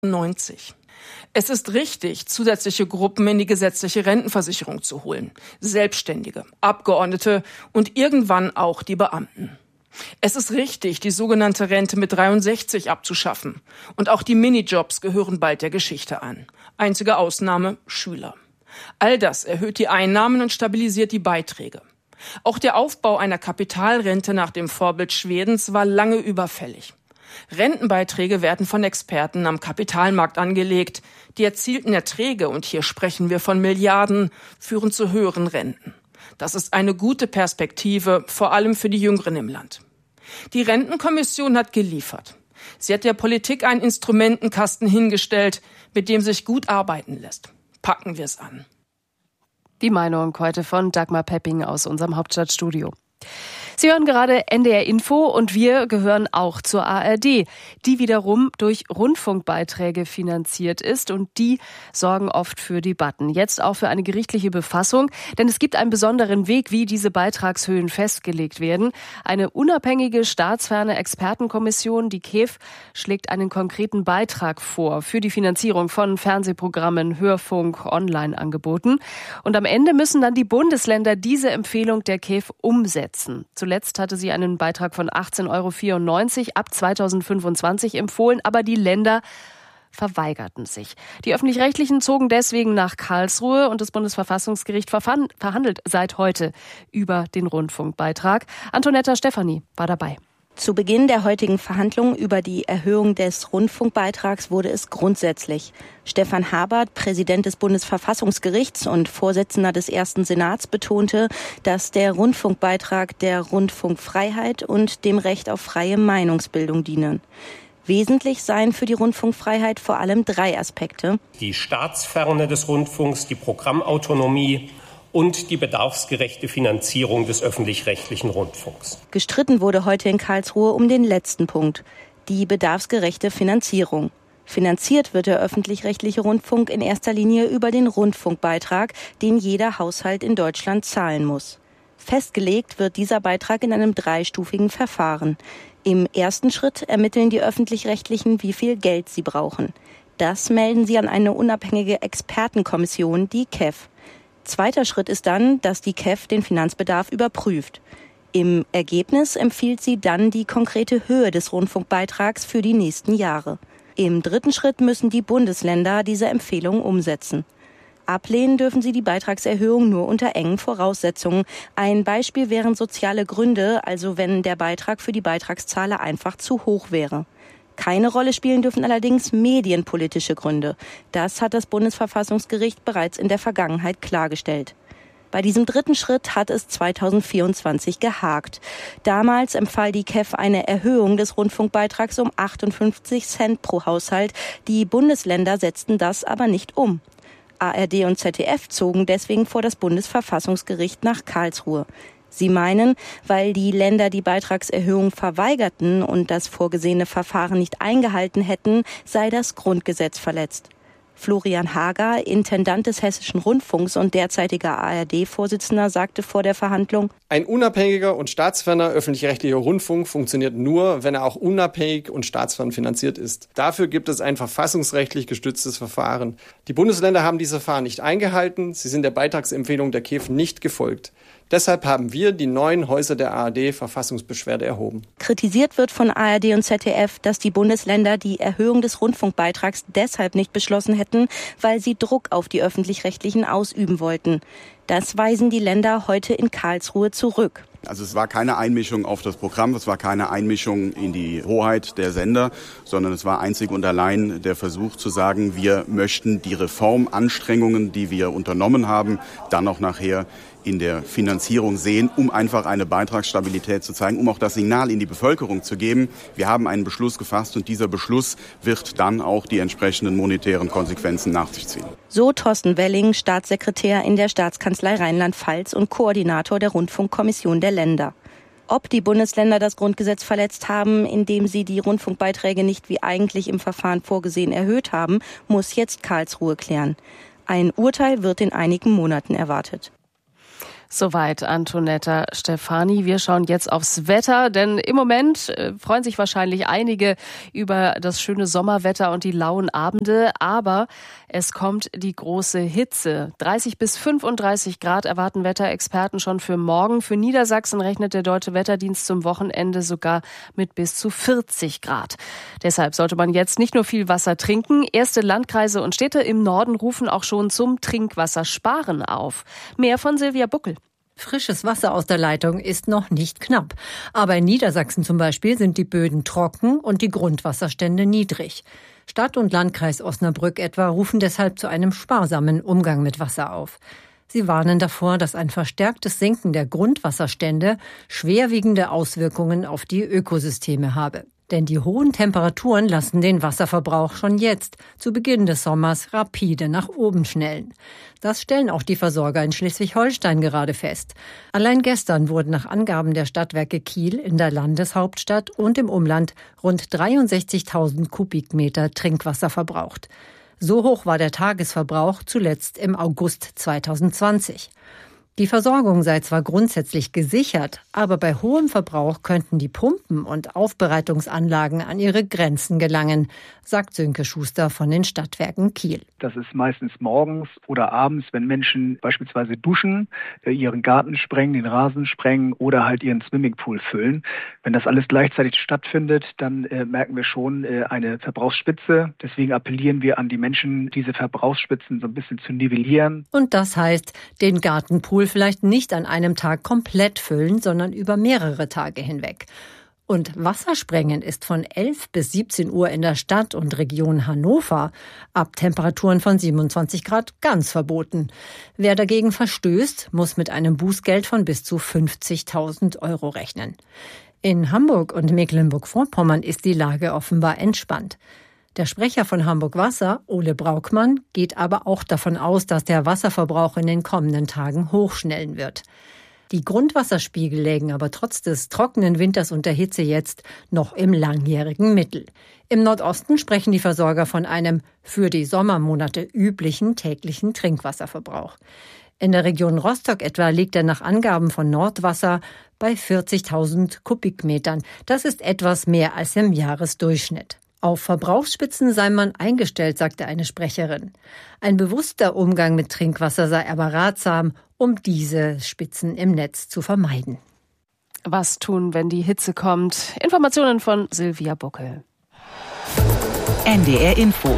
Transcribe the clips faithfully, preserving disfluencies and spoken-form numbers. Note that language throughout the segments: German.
neunzig. Es ist richtig, zusätzliche Gruppen in die gesetzliche Rentenversicherung zu holen. Selbstständige, Abgeordnete und irgendwann auch die Beamten. Es ist richtig, die sogenannte Rente mit dreiundsechzig abzuschaffen. Und auch die Minijobs gehören bald der Geschichte an. Einzige Ausnahme, Schüler. All das erhöht die Einnahmen und stabilisiert die Beiträge. Auch der Aufbau einer Kapitalrente nach dem Vorbild Schwedens war lange überfällig. Rentenbeiträge werden von Experten am Kapitalmarkt angelegt. Die erzielten Erträge, und hier sprechen wir von Milliarden, führen zu höheren Renten. Das ist eine gute Perspektive, vor allem für die Jüngeren im Land. Die Rentenkommission hat geliefert. Sie hat der Politik einen Instrumentenkasten hingestellt, mit dem sich gut arbeiten lässt. Packen wir es an. Die Meinung heute von Dagmar Pepping aus unserem Hauptstadtstudio. Sie hören gerade N D R Info und wir gehören auch zur A R D, die wiederum durch Rundfunkbeiträge finanziert ist und die sorgen oft für Debatten. Jetzt auch für eine gerichtliche Befassung, denn es gibt einen besonderen Weg, wie diese Beitragshöhen festgelegt werden. Eine unabhängige, staatsferne Expertenkommission, die K E F, schlägt einen konkreten Beitrag vor für die Finanzierung von Fernsehprogrammen, Hörfunk, Online-Angeboten. Und am Ende müssen dann die Bundesländer diese Empfehlung der K E F umsetzen. Zuletzt hatte sie einen Beitrag von achtzehn Euro vierundneunzig ab zweitausendfünfundzwanzig empfohlen, aber die Länder verweigerten sich. Die Öffentlich-Rechtlichen zogen deswegen nach Karlsruhe und das Bundesverfassungsgericht verhandelt seit heute über den Rundfunkbeitrag. Antonetta Stefani war dabei. Zu Beginn der heutigen Verhandlungen über die Erhöhung des Rundfunkbeitrags wurde es grundsätzlich. Stefan Habert, Präsident des Bundesverfassungsgerichts und Vorsitzender des ersten Senats, betonte, dass der Rundfunkbeitrag der Rundfunkfreiheit und dem Recht auf freie Meinungsbildung dienen. Wesentlich seien für die Rundfunkfreiheit vor allem drei Aspekte: die Staatsferne des Rundfunks, die Programmautonomie und die bedarfsgerechte Finanzierung des öffentlich-rechtlichen Rundfunks. Gestritten wurde heute in Karlsruhe um den letzten Punkt, die bedarfsgerechte Finanzierung. Finanziert wird der öffentlich-rechtliche Rundfunk in erster Linie über den Rundfunkbeitrag, den jeder Haushalt in Deutschland zahlen muss. Festgelegt wird dieser Beitrag in einem dreistufigen Verfahren. Im ersten Schritt ermitteln die Öffentlich-Rechtlichen, wie viel Geld sie brauchen. Das melden sie an eine unabhängige Expertenkommission, die K E F. Zweiter Schritt ist dann, dass die K E F den Finanzbedarf überprüft. Im Ergebnis empfiehlt sie dann die konkrete Höhe des Rundfunkbeitrags für die nächsten Jahre. Im dritten Schritt müssen die Bundesländer diese Empfehlung umsetzen. Ablehnen dürfen sie die Beitragserhöhung nur unter engen Voraussetzungen. Ein Beispiel wären soziale Gründe, also wenn der Beitrag für die Beitragszahler einfach zu hoch wäre. Keine Rolle spielen dürfen allerdings medienpolitische Gründe. Das hat das Bundesverfassungsgericht bereits in der Vergangenheit klargestellt. Bei diesem dritten Schritt hat es zweitausendvierundzwanzig gehakt. Damals empfahl die K E F eine Erhöhung des Rundfunkbeitrags um achtundfünfzig Cent pro Haushalt. Die Bundesländer setzten das aber nicht um. A R D und Z D F zogen deswegen vor das Bundesverfassungsgericht nach Karlsruhe. Sie meinen, weil die Länder die Beitragserhöhung verweigerten und das vorgesehene Verfahren nicht eingehalten hätten, sei das Grundgesetz verletzt. Florian Hager, Intendant des Hessischen Rundfunks und derzeitiger A R D-Vorsitzender, sagte vor der Verhandlung: Ein unabhängiger und staatsferner öffentlich-rechtlicher Rundfunk funktioniert nur, wenn er auch unabhängig und staatsfern finanziert ist. Dafür gibt es ein verfassungsrechtlich gestütztes Verfahren. Die Bundesländer haben dieses Verfahren nicht eingehalten, sie sind der Beitragsempfehlung der K E F nicht gefolgt. Deshalb haben wir die neuen Häuser der A R D Verfassungsbeschwerde erhoben. Kritisiert wird von A R D und Z D F, dass die Bundesländer die Erhöhung des Rundfunkbeitrags deshalb nicht beschlossen hätten, weil sie Druck auf die Öffentlich-Rechtlichen ausüben wollten. Das weisen die Länder heute in Karlsruhe zurück. Also es war keine Einmischung auf das Programm, es war keine Einmischung in die Hoheit der Sender, sondern es war einzig und allein der Versuch zu sagen, wir möchten die Reformanstrengungen, die wir unternommen haben, dann auch nachher in der Finanzierung sehen, um einfach eine Beitragsstabilität zu zeigen, um auch das Signal in die Bevölkerung zu geben. Wir haben einen Beschluss gefasst und dieser Beschluss wird dann auch die entsprechenden monetären Konsequenzen nach sich ziehen. So Thorsten Welling, Staatssekretär in der Staatskanzlei Rheinland-Pfalz und Koordinator der Rundfunkkommission der Länder. Ob die Bundesländer das Grundgesetz verletzt haben, indem sie die Rundfunkbeiträge nicht wie eigentlich im Verfahren vorgesehen erhöht haben, muss jetzt Karlsruhe klären. Ein Urteil wird in einigen Monaten erwartet. Soweit Antonetta Stefani. Wir schauen jetzt aufs Wetter, denn im Moment äh, freuen sich wahrscheinlich einige über das schöne Sommerwetter und die lauen Abende, aber es kommt die große Hitze. dreißig bis fünfunddreißig Grad erwarten Wetterexperten schon für morgen. Für Niedersachsen rechnet der Deutsche Wetterdienst zum Wochenende sogar mit bis zu vierzig Grad. Deshalb sollte man jetzt nicht nur viel Wasser trinken. Erste Landkreise und Städte im Norden rufen auch schon zum Trinkwassersparen auf. Mehr von Silvia Buckel. Frisches Wasser aus der Leitung ist noch nicht knapp. Aber in Niedersachsen zum Beispiel sind die Böden trocken und die Grundwasserstände niedrig. Stadt und Landkreis Osnabrück etwa rufen deshalb zu einem sparsamen Umgang mit Wasser auf. Sie warnen davor, dass ein verstärktes Sinken der Grundwasserstände schwerwiegende Auswirkungen auf die Ökosysteme habe. Denn die hohen Temperaturen lassen den Wasserverbrauch schon jetzt, zu Beginn des Sommers, rapide nach oben schnellen. Das stellen auch die Versorger in Schleswig-Holstein gerade fest. Allein gestern wurden nach Angaben der Stadtwerke Kiel in der Landeshauptstadt und im Umland rund dreiundsechzigtausend Kubikmeter Trinkwasser verbraucht. So hoch war der Tagesverbrauch zuletzt im August zweitausendzwanzig. Die Versorgung sei zwar grundsätzlich gesichert, aber bei hohem Verbrauch könnten die Pumpen und Aufbereitungsanlagen an ihre Grenzen gelangen, sagt Sönke Schuster von den Stadtwerken Kiel. Das ist meistens morgens oder abends, wenn Menschen beispielsweise duschen, ihren Garten sprengen, den Rasen sprengen oder halt ihren Swimmingpool füllen. Wenn das alles gleichzeitig stattfindet, dann äh, merken wir schon äh, eine Verbrauchsspitze. Deswegen appellieren wir an die Menschen, diese Verbrauchsspitzen so ein bisschen zu nivellieren. Und das heißt, den Gartenpool vielleicht nicht an einem Tag komplett füllen, sondern über mehrere Tage hinweg. Und Wassersprengen ist von elf bis siebzehn Uhr in der Stadt und Region Hannover ab Temperaturen von siebenundzwanzig Grad ganz verboten. Wer dagegen verstößt, muss mit einem Bußgeld von bis zu fünfzigtausend Euro rechnen. In Hamburg und Mecklenburg-Vorpommern ist die Lage offenbar entspannt. Der Sprecher von Hamburg Wasser, Ole Braukmann, geht aber auch davon aus, dass der Wasserverbrauch in den kommenden Tagen hochschnellen wird. Die Grundwasserspiegel lägen aber trotz des trockenen Winters und der Hitze jetzt noch im langjährigen Mittel. Im Nordosten sprechen die Versorger von einem für die Sommermonate üblichen täglichen Trinkwasserverbrauch. In der Region Rostock etwa liegt er nach Angaben von Nordwasser bei vierzigtausend Kubikmetern. Das ist etwas mehr als im Jahresdurchschnitt. Auf Verbrauchsspitzen sei man eingestellt, sagte eine Sprecherin. Ein bewusster Umgang mit Trinkwasser sei aber ratsam, um diese Spitzen im Netz zu vermeiden. Was tun, wenn die Hitze kommt? Informationen von Silvia Buckel. N D R Info.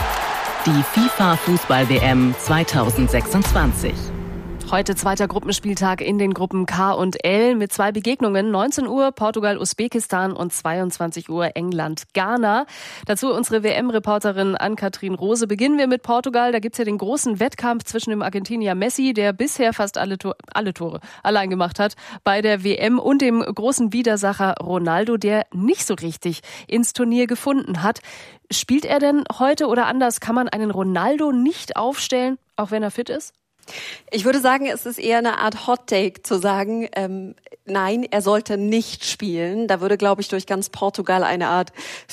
Die FIFA-Fußball-W M zweitausendsechsundzwanzig. Heute zweiter Gruppenspieltag in den Gruppen K und L mit zwei Begegnungen. neunzehn Uhr Portugal-Usbekistan und zweiundzwanzig Uhr England-Ghana. Dazu unsere W M-Reporterin Ann-Kathrin Rose. Beginnen wir mit Portugal. Da gibt's ja den großen Wettkampf zwischen dem Argentinier Messi, der bisher fast alle, Tor- alle Tore allein gemacht hat, bei der W M und dem großen Widersacher Ronaldo, der nicht so richtig ins Turnier gefunden hat. Spielt er denn heute oder anders? Kann man einen Ronaldo nicht aufstellen, auch wenn er fit ist? Ich würde sagen, es ist eher eine Art Hot-Take zu sagen, ähm, nein, er sollte nicht spielen. Da würde, glaube ich, durch ganz Portugal eine Art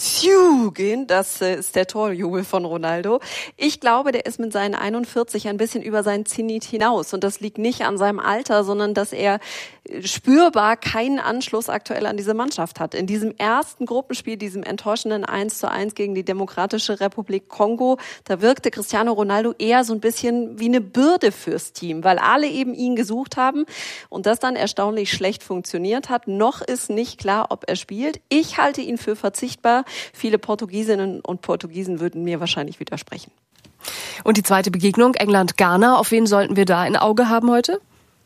Siu gehen. Das äh, ist der Torjubel von Ronaldo. Ich glaube, der ist mit seinen einundvierzig ein bisschen über sein Zenit hinaus. Und das liegt nicht an seinem Alter, sondern dass er spürbar keinen Anschluss aktuell an diese Mannschaft hat. In diesem ersten Gruppenspiel, diesem enttäuschenden eins zu eins gegen die Demokratische Republik Kongo, da wirkte Cristiano Ronaldo eher so ein bisschen wie eine Bürde fürs Team, weil alle eben ihn gesucht haben und das dann erstaunlich schlecht funktioniert hat. Noch ist nicht klar, ob er spielt. Ich halte ihn für verzichtbar. Viele Portugiesinnen und Portugiesen würden mir wahrscheinlich widersprechen. Und die zweite Begegnung, England-Ghana, auf wen sollten wir da ein Auge haben heute?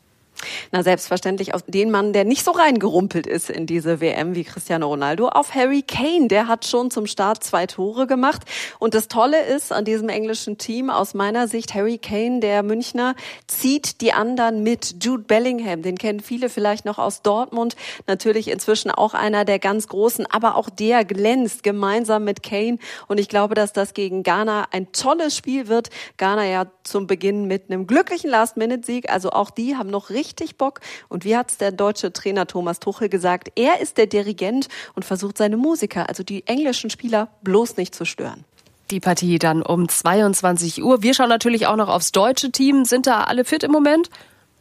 Na, selbstverständlich auf den Mann, der nicht so reingerumpelt ist in diese W M wie Cristiano Ronaldo, auf Harry Kane. Der hat schon zum Start zwei Tore gemacht. Und das Tolle ist an diesem englischen Team aus meiner Sicht, Harry Kane, der Münchner, zieht die anderen mit. Jude Bellingham, den kennen viele vielleicht noch aus Dortmund. Natürlich inzwischen auch einer der ganz Großen, aber auch der glänzt gemeinsam mit Kane. Und ich glaube, dass das gegen Ghana ein tolles Spiel wird. Ghana ja zum Beginn mit einem glücklichen Last-Minute-Sieg. Also auch die haben noch richtig richtig Bock. Und wie hat's der deutsche Trainer Thomas Tuchel gesagt? Er ist der Dirigent und versucht seine Musiker, also die englischen Spieler, bloß nicht zu stören. Die Partie dann um zweiundzwanzig Uhr. Wir schauen natürlich auch noch aufs deutsche Team. Sind da alle fit im Moment?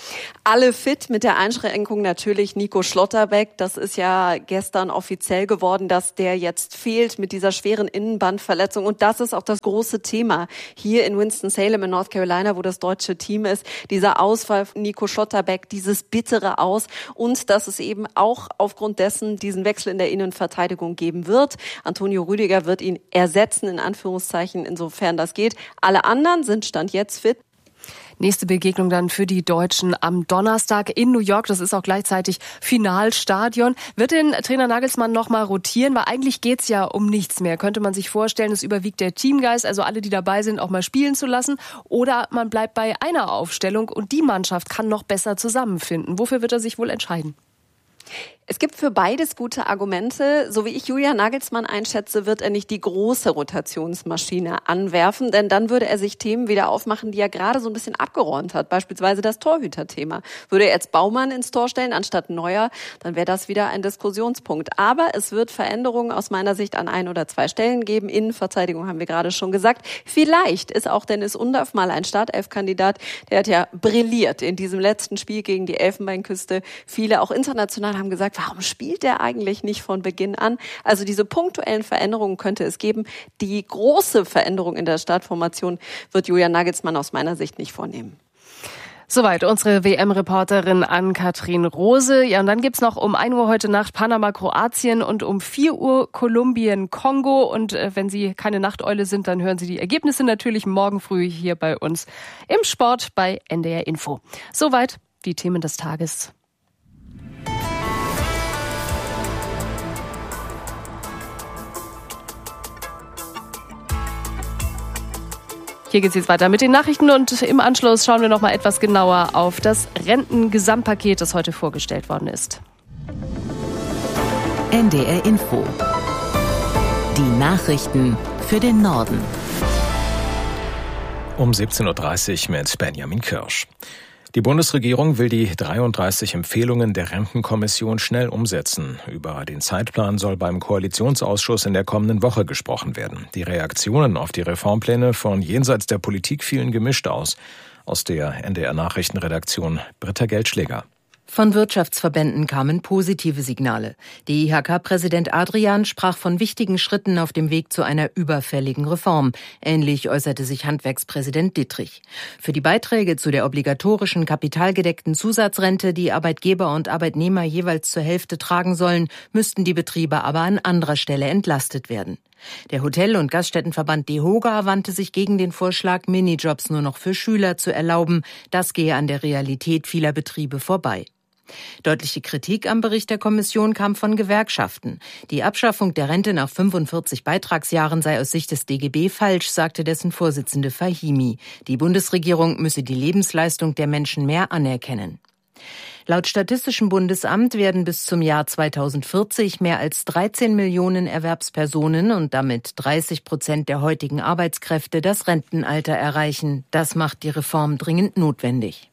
Alle fit mit der Einschränkung natürlich Nico Schlotterbeck. Das ist ja gestern offiziell geworden, dass der jetzt fehlt mit dieser schweren Innenbandverletzung. Und das ist auch das große Thema hier in Winston-Salem in North Carolina, wo das deutsche Team ist. Dieser Ausfall von Nico Schlotterbeck, dieses bittere Aus und dass es eben auch aufgrund dessen diesen Wechsel in der Innenverteidigung geben wird. Antonio Rüdiger wird ihn ersetzen, in Anführungszeichen, insofern das geht. Alle anderen sind Stand jetzt fit. Nächste Begegnung dann für die Deutschen am Donnerstag in New York. Das ist auch gleichzeitig Finalstadion. Wird den Trainer Nagelsmann noch mal rotieren? Weil eigentlich geht's ja um nichts mehr. Könnte man sich vorstellen, es überwiegt der Teamgeist, also alle, die dabei sind, auch mal spielen zu lassen. Oder man bleibt bei einer Aufstellung und die Mannschaft kann noch besser zusammenfinden. Wofür wird er sich wohl entscheiden? Es gibt für beides gute Argumente. So wie ich Julian Nagelsmann einschätze, wird er nicht die große Rotationsmaschine anwerfen, denn dann würde er sich Themen wieder aufmachen, die er gerade so ein bisschen abgeräumt hat. Beispielsweise das Torhüterthema. Würde er jetzt Baumann ins Tor stellen anstatt Neuer, dann wäre das wieder ein Diskussionspunkt. Aber es wird Veränderungen aus meiner Sicht an ein oder zwei Stellen geben. Innenverteidigung haben wir gerade schon gesagt. Vielleicht ist auch Dennis Undaff mal ein Startelf-Kandidat. Der hat ja brilliert in diesem letzten Spiel gegen die Elfenbeinküste. Viele, auch international, haben gesagt, warum spielt der eigentlich nicht von Beginn an? Also diese punktuellen Veränderungen könnte es geben. Die große Veränderung in der Startformation wird Julian Nagelsmann aus meiner Sicht nicht vornehmen. Soweit unsere W M-Reporterin Ann-Kathrin Rose. Ja, und dann gibt's noch um ein Uhr heute Nacht Panama, Kroatien und um vier Uhr Kolumbien, Kongo. Und äh, wenn Sie keine Nachteule sind, dann hören Sie die Ergebnisse natürlich morgen früh hier bei uns im Sport bei N D R Info. Soweit die Themen des Tages. Hier geht's jetzt weiter mit den Nachrichten und im Anschluss schauen wir noch mal etwas genauer auf das Rentengesamtpaket, das heute vorgestellt worden ist. N D R Info. Die Nachrichten für den Norden. Um siebzehn Uhr dreißig mit Benjamin Kirsch. Die Bundesregierung will die dreiunddreißig Empfehlungen der Rentenkommission schnell umsetzen. Über den Zeitplan soll beim Koalitionsausschuss in der kommenden Woche gesprochen werden. Die Reaktionen auf die Reformpläne von jenseits der Politik fielen gemischt aus. Aus der N D R-Nachrichtenredaktion Britta Geldschläger. Von Wirtschaftsverbänden kamen positive Signale. Der I H K-Präsident Adrian sprach von wichtigen Schritten auf dem Weg zu einer überfälligen Reform. Ähnlich äußerte sich Handwerkspräsident Dittrich. Für die Beiträge zu der obligatorischen kapitalgedeckten Zusatzrente, die Arbeitgeber und Arbeitnehmer jeweils zur Hälfte tragen sollen, müssten die Betriebe aber an anderer Stelle entlastet werden. Der Hotel- und Gaststättenverband DEHOGA wandte sich gegen den Vorschlag, Minijobs nur noch für Schüler zu erlauben. Das gehe an der Realität vieler Betriebe vorbei. Deutliche Kritik am Bericht der Kommission kam von Gewerkschaften. Die Abschaffung der Rente nach fünfundvierzig Beitragsjahren sei aus Sicht des D G B falsch, sagte dessen Vorsitzende Fahimi. Die Bundesregierung müsse die Lebensleistung der Menschen mehr anerkennen. Laut Statistischem Bundesamt werden bis zum Jahr zweitausendvierzig mehr als dreizehn Millionen Erwerbspersonen und damit dreißig Prozent der heutigen Arbeitskräfte das Rentenalter erreichen. Das macht die Reform dringend notwendig.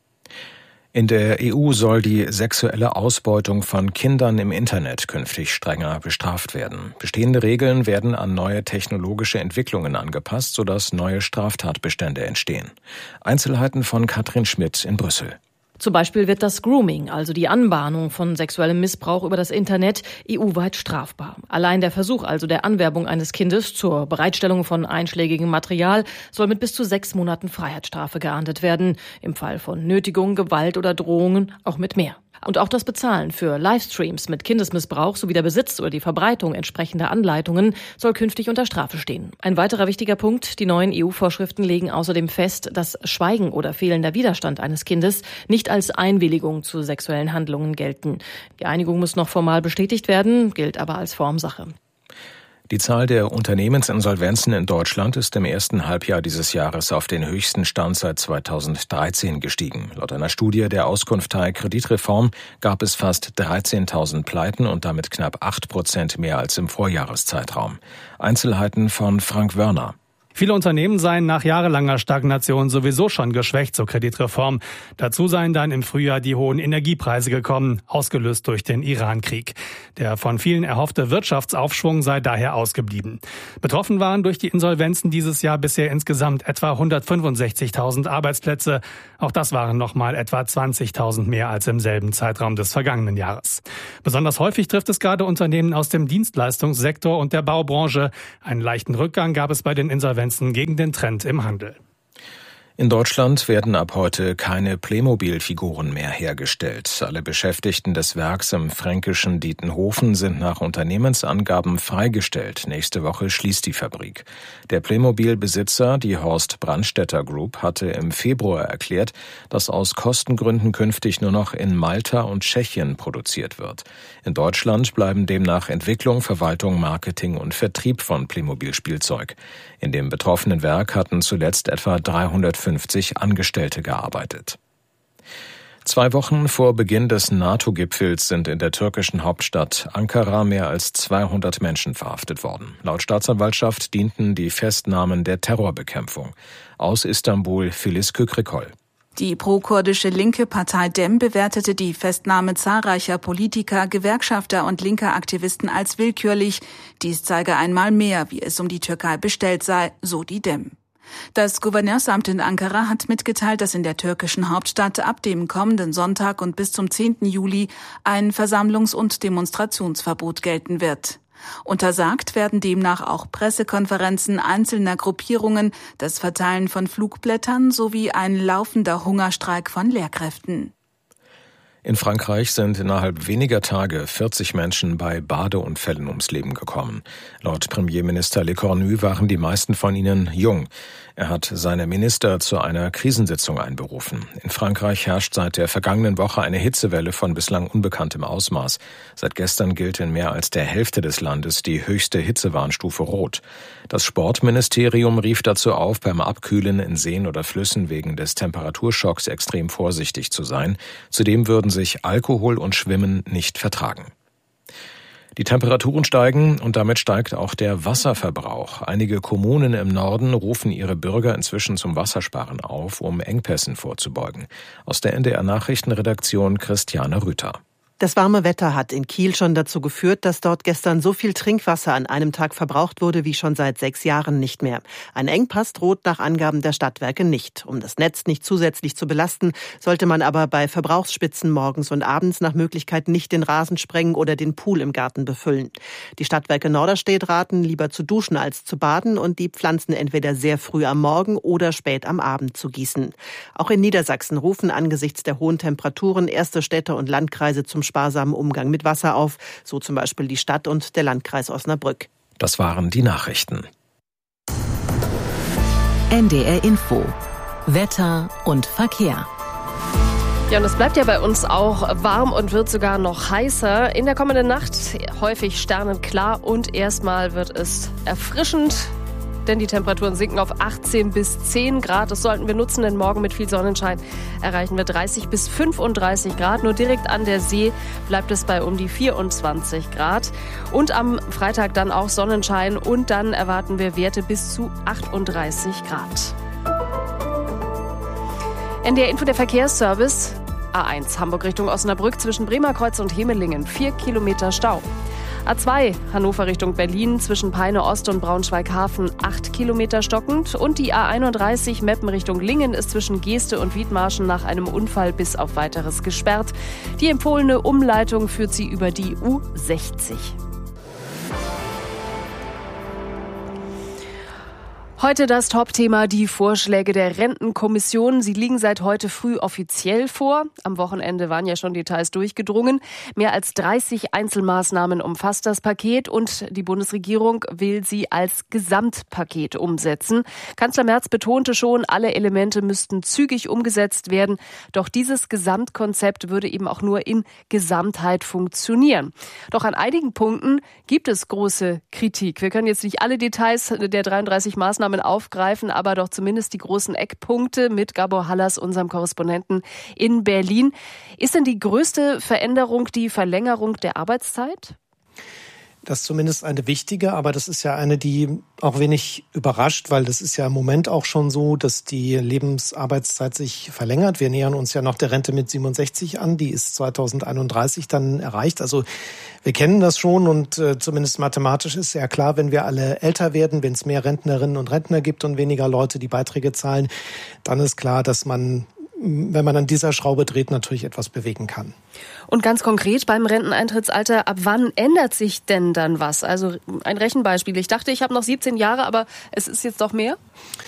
In der E U soll die sexuelle Ausbeutung von Kindern im Internet künftig strenger bestraft werden. Bestehende Regeln werden an neue technologische Entwicklungen angepasst, sodass neue Straftatbestände entstehen. Einzelheiten von Katrin Schmidt in Brüssel. Zum Beispiel wird das Grooming, also die Anbahnung von sexuellem Missbrauch über das Internet, E U-weit strafbar. Allein der Versuch also der Anwerbung eines Kindes zur Bereitstellung von einschlägigem Material soll mit bis zu sechs Monaten Freiheitsstrafe geahndet werden. Im Fall von Nötigung, Gewalt oder Drohungen auch mit mehr. Und auch das Bezahlen für Livestreams mit Kindesmissbrauch sowie der Besitz oder die Verbreitung entsprechender Anleitungen soll künftig unter Strafe stehen. Ein weiterer wichtiger Punkt: Die neuen E U-Vorschriften legen außerdem fest, dass Schweigen oder fehlender Widerstand eines Kindes nicht als Einwilligung zu sexuellen Handlungen gelten. Die Einigung muss noch formal bestätigt werden, gilt aber als Formsache. Die Zahl der Unternehmensinsolvenzen in Deutschland ist im ersten Halbjahr dieses Jahres auf den höchsten Stand seit zweitausenddreizehn gestiegen. Laut einer Studie der Auskunftei Kreditreform gab es fast dreizehntausend Pleiten und damit knapp acht Prozent mehr als im Vorjahreszeitraum. Einzelheiten von Frank Wörner. Viele Unternehmen seien nach jahrelanger Stagnation sowieso schon geschwächt zur Kreditreform. Dazu seien dann im Frühjahr die hohen Energiepreise gekommen, ausgelöst durch den Iran-Krieg. Der von vielen erhoffte Wirtschaftsaufschwung sei daher ausgeblieben. Betroffen waren durch die Insolvenzen dieses Jahr bisher insgesamt etwa hundertfünfundsechzigtausend Arbeitsplätze. Auch das waren nochmal etwa zwanzigtausend mehr als im selben Zeitraum des vergangenen Jahres. Besonders häufig trifft es gerade Unternehmen aus dem Dienstleistungssektor und der Baubranche. Einen leichten Rückgang gab es bei den Insolvenzen gegen den Trend im Handel. In Deutschland werden ab heute keine Playmobil-Figuren mehr hergestellt. Alle Beschäftigten des Werks im fränkischen Dietenhofen sind nach Unternehmensangaben freigestellt. Nächste Woche schließt die Fabrik. Der Playmobil-Besitzer, die Horst Brandstätter Group, hatte im Februar erklärt, dass aus Kostengründen künftig nur noch in Malta und Tschechien produziert wird. In Deutschland bleiben demnach Entwicklung, Verwaltung, Marketing und Vertrieb von Playmobil-Spielzeug. In dem betroffenen Werk hatten zuletzt etwa dreihundertfünfzig Angestellte gearbeitet. Zwei Wochen vor Beginn des NATO-Gipfels sind in der türkischen Hauptstadt Ankara mehr als zweihundert Menschen verhaftet worden. Laut Staatsanwaltschaft dienten die Festnahmen der Terrorbekämpfung. Aus Istanbul Filiz Kükrikol. Die pro-kurdische linke Partei D E M bewertete die Festnahme zahlreicher Politiker, Gewerkschafter und linker Aktivisten als willkürlich. Dies zeige einmal mehr, wie es um die Türkei bestellt sei, so die D E M. Das Gouverneursamt in Ankara hat mitgeteilt, dass in der türkischen Hauptstadt ab dem kommenden Sonntag und bis zum zehnten Juli ein Versammlungs- und Demonstrationsverbot gelten wird. Untersagt werden demnach auch Pressekonferenzen einzelner Gruppierungen, das Verteilen von Flugblättern sowie ein laufender Hungerstreik von Lehrkräften. In Frankreich sind innerhalb weniger Tage vierzig Menschen bei Badeunfällen ums Leben gekommen. Laut Premierminister Lecornu waren die meisten von ihnen jung. Er hat seine Minister zu einer Krisensitzung einberufen. In Frankreich herrscht seit der vergangenen Woche eine Hitzewelle von bislang unbekanntem Ausmaß. Seit gestern gilt in mehr als der Hälfte des Landes die höchste Hitzewarnstufe Rot. Das Sportministerium rief dazu auf, beim Abkühlen in Seen oder Flüssen wegen des Temperaturschocks extrem vorsichtig zu sein. Zudem würden sich Alkohol und Schwimmen nicht vertragen. Die Temperaturen steigen und damit steigt auch der Wasserverbrauch. Einige Kommunen im Norden rufen ihre Bürger inzwischen zum Wassersparen auf, um Engpässen vorzubeugen. Aus der N D R-Nachrichtenredaktion Christiane Rüther. Das warme Wetter hat in Kiel schon dazu geführt, dass dort gestern so viel Trinkwasser an einem Tag verbraucht wurde wie schon seit sechs Jahren nicht mehr. Ein Engpass droht nach Angaben der Stadtwerke nicht. Um das Netz nicht zusätzlich zu belasten, sollte man aber bei Verbrauchsspitzen morgens und abends nach Möglichkeit nicht den Rasen sprengen oder den Pool im Garten befüllen. Die Stadtwerke Norderstedt raten, lieber zu duschen als zu baden und die Pflanzen entweder sehr früh am Morgen oder spät am Abend zu gießen. Auch in Niedersachsen rufen angesichts der hohen Temperaturen erste Städte und Landkreise zum sparsamen Umgang mit Wasser auf, so zum Beispiel die Stadt und der Landkreis Osnabrück. Das waren die Nachrichten. N D R Info. Wetter und Verkehr. Ja, und es bleibt ja bei uns auch warm und wird sogar noch heißer. In der kommenden Nacht häufig sternenklar und erstmal wird es erfrischend, denn die Temperaturen sinken auf achtzehn bis zehn Grad. Das sollten wir nutzen, denn morgen mit viel Sonnenschein erreichen wir dreißig bis fünfunddreißig Grad. Nur direkt an der See bleibt es bei um die vierundzwanzig Grad. Und am Freitag dann auch Sonnenschein und dann erwarten wir Werte bis zu achtunddreißig Grad. N D R Info, der Verkehrsservice. A eins Hamburg Richtung Osnabrück zwischen Bremerkreuz und Hemelingen. Vier Kilometer Stau. A zwei Hannover Richtung Berlin zwischen Peine Ost und Braunschweig-Hafen acht Kilometer stockend. Und die A einunddreißig Meppen Richtung Lingen ist zwischen Geeste und Wiedmarschen nach einem Unfall bis auf Weiteres gesperrt. Die empfohlene Umleitung führt sie über die U sechzig. Heute das Top-Thema, die Vorschläge der Rentenkommission. Sie liegen seit heute früh offiziell vor. Am Wochenende waren ja schon Details durchgedrungen. Mehr als dreißig Einzelmaßnahmen umfasst das Paket und die Bundesregierung will sie als Gesamtpaket umsetzen. Kanzler Merz betonte schon, alle Elemente müssten zügig umgesetzt werden. Doch dieses Gesamtkonzept würde eben auch nur in Gesamtheit funktionieren. Doch an einigen Punkten gibt es große Kritik. Wir können jetzt nicht alle Details der dreiunddreißig Maßnahmen aufgreifen, aber doch zumindest die großen Eckpunkte mit Gabor Hallas, unserem Korrespondenten in Berlin. Ist denn die größte Veränderung die Verlängerung der Arbeitszeit? Das ist zumindest eine wichtige, aber das ist ja eine, die auch wenig überrascht, weil das ist ja im Moment auch schon so, dass die Lebensarbeitszeit sich verlängert. Wir nähern uns ja noch der Rente mit siebenundsechzig an, die ist zweitausendeinunddreißig dann erreicht. Also wir kennen das schon und äh, zumindest mathematisch ist ja klar, wenn wir alle älter werden, wenn es mehr Rentnerinnen und Rentner gibt und weniger Leute, die Beiträge zahlen, dann ist klar, dass man, wenn man an dieser Schraube dreht, natürlich etwas bewegen kann. Und ganz konkret beim Renteneintrittsalter, ab wann ändert sich denn dann was? Also ein Rechenbeispiel. Ich dachte, ich habe noch siebzehn Jahre, aber es ist jetzt doch mehr?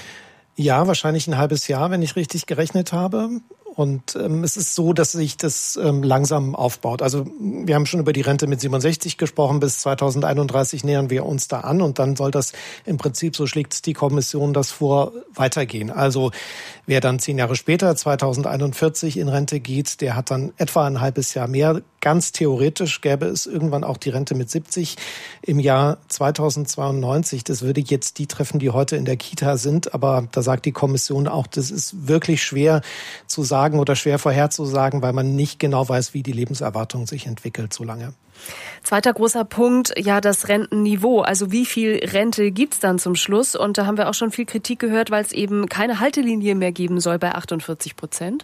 Ja, wahrscheinlich ein halbes Jahr, wenn ich richtig gerechnet habe. Und ähm, es ist so, dass sich das ähm, langsam aufbaut. Also wir haben schon über die Rente mit siebenundsechzig gesprochen. Bis zweitausendeinunddreißig nähern wir uns da an. Und dann soll das im Prinzip, so schlägt die Kommission das vor, weitergehen. Also wer dann zehn Jahre später, zweitausendeinundvierzig, in Rente geht, der hat dann etwa ein halbes Jahr mehr. Ganz theoretisch gäbe es irgendwann auch die Rente mit siebzig im Jahr zweitausendzweiundneunzig. Das würde jetzt die treffen, die heute in der Kita sind. Aber da sagt die Kommission auch, das ist wirklich schwer zu sagen oder schwer vorherzusagen, weil man nicht genau weiß, wie die Lebenserwartung sich entwickelt so lange. Zweiter großer Punkt, ja, das Rentenniveau. Also wie viel Rente gibt's dann zum Schluss? Und da haben wir auch schon viel Kritik gehört, weil es eben keine Haltelinie mehr geben soll bei achtundvierzig Prozent.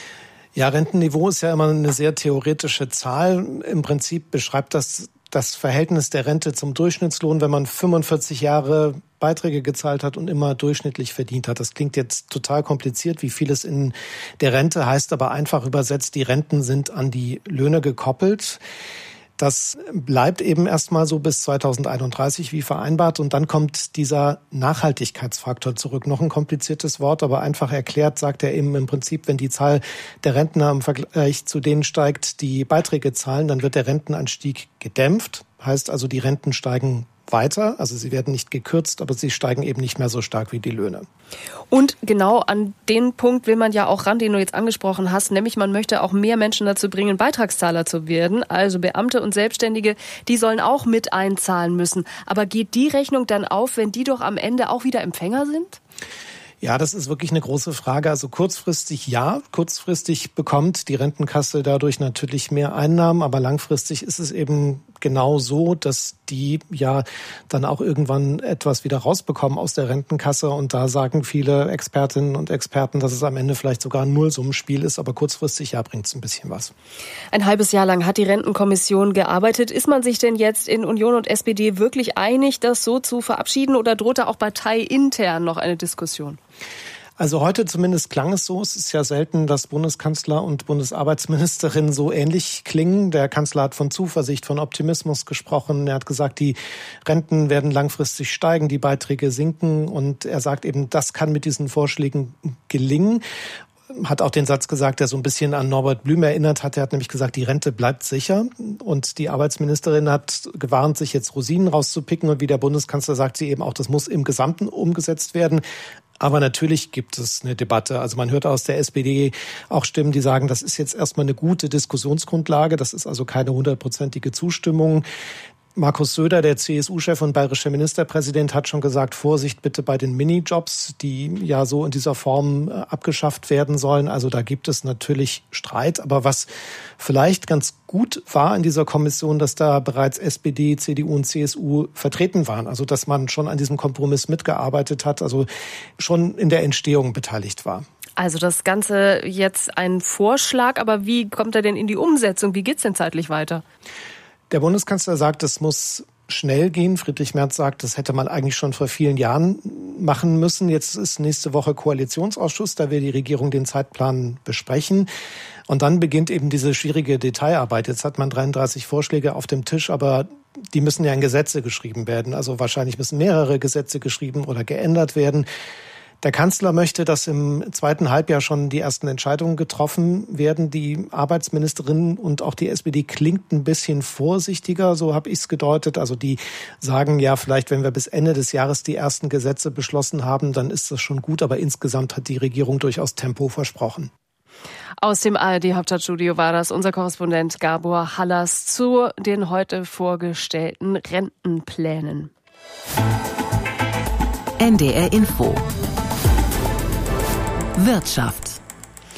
Ja, Rentenniveau ist ja immer eine sehr theoretische Zahl. Im Prinzip beschreibt das das Verhältnis der Rente zum Durchschnittslohn, wenn man fünfundvierzig Jahre Beiträge gezahlt hat und immer durchschnittlich verdient hat. Das klingt jetzt total kompliziert, wie vieles in der Rente, heißt aber einfach übersetzt, die Renten sind an die Löhne gekoppelt. Das bleibt eben erstmal so bis zweitausendeinunddreißig wie vereinbart und dann kommt dieser Nachhaltigkeitsfaktor zurück. Noch ein kompliziertes Wort, aber einfach erklärt, sagt er eben im Prinzip, wenn die Zahl der Rentner im Vergleich zu denen steigt, die Beiträge zahlen, dann wird der Rentenanstieg gedämpft. Heißt also, die Renten steigen weiter, also sie werden nicht gekürzt, aber sie steigen eben nicht mehr so stark wie die Löhne. Und genau an den Punkt will man ja auch ran, den du jetzt angesprochen hast, nämlich man möchte auch mehr Menschen dazu bringen, Beitragszahler zu werden. Also Beamte und Selbstständige, die sollen auch mit einzahlen müssen. Aber geht die Rechnung dann auf, wenn die doch am Ende auch wieder Empfänger sind? Ja, das ist wirklich eine große Frage. Also kurzfristig ja, kurzfristig bekommt die Rentenkasse dadurch natürlich mehr Einnahmen, aber langfristig ist es eben genau so, dass die ja dann auch irgendwann etwas wieder rausbekommen aus der Rentenkasse und da sagen viele Expertinnen und Experten, dass es am Ende vielleicht sogar ein Nullsummenspiel ist, aber kurzfristig ja bringt es ein bisschen was. Ein halbes Jahr lang hat die Rentenkommission gearbeitet. Ist man sich denn jetzt in Union und S P D wirklich einig, das so zu verabschieden oder droht da auch parteiintern noch eine Diskussion? Also heute zumindest klang es so. Es ist ja selten, dass Bundeskanzler und Bundesarbeitsministerin so ähnlich klingen. Der Kanzler hat von Zuversicht, von Optimismus gesprochen. Er hat gesagt, die Renten werden langfristig steigen, die Beiträge sinken. Und er sagt eben, das kann mit diesen Vorschlägen gelingen. Hat auch den Satz gesagt, der so ein bisschen an Norbert Blüm erinnert hat. Er hat nämlich gesagt, die Rente bleibt sicher. Und die Arbeitsministerin hat gewarnt, sich jetzt Rosinen rauszupicken. Und wie der Bundeskanzler sagt sie eben auch, das muss im Gesamten umgesetzt werden. Aber natürlich gibt es eine Debatte. Also man hört aus der S P D auch Stimmen, die sagen, das ist jetzt erstmal eine gute Diskussionsgrundlage. Das ist also keine hundertprozentige Zustimmung. Markus Söder, der C S U-Chef und bayerische Ministerpräsident, hat schon gesagt, Vorsicht bitte bei den Minijobs, die ja so in dieser Form abgeschafft werden sollen. Also da gibt es natürlich Streit. Aber was vielleicht ganz gut war in dieser Kommission, dass da bereits S P D, C D U und C S U vertreten waren. Also dass man schon an diesem Kompromiss mitgearbeitet hat, also schon in der Entstehung beteiligt war. Also das Ganze jetzt ein Vorschlag, aber wie kommt er denn in die Umsetzung? Wie geht's denn zeitlich weiter? Der Bundeskanzler sagt, es muss schnell gehen. Friedrich Merz sagt, das hätte man eigentlich schon vor vielen Jahren machen müssen. Jetzt ist nächste Woche Koalitionsausschuss, da will die Regierung den Zeitplan besprechen. Und dann beginnt eben diese schwierige Detailarbeit. Jetzt hat man dreiunddreißig Vorschläge auf dem Tisch, aber die müssen ja in Gesetze geschrieben werden. Also wahrscheinlich müssen mehrere Gesetze geschrieben oder geändert werden. Der Kanzler möchte, dass im zweiten Halbjahr schon die ersten Entscheidungen getroffen werden. Die Arbeitsministerin und auch die S P D klingt ein bisschen vorsichtiger, so habe ich es gedeutet. Also die sagen, ja, vielleicht wenn wir bis Ende des Jahres die ersten Gesetze beschlossen haben, dann ist das schon gut. Aber insgesamt hat die Regierung durchaus Tempo versprochen. Aus dem A R D-Hauptstadtstudio war das unser Korrespondent Gabor Hallas zu den heute vorgestellten Rentenplänen. N D R Info Wirtschaft.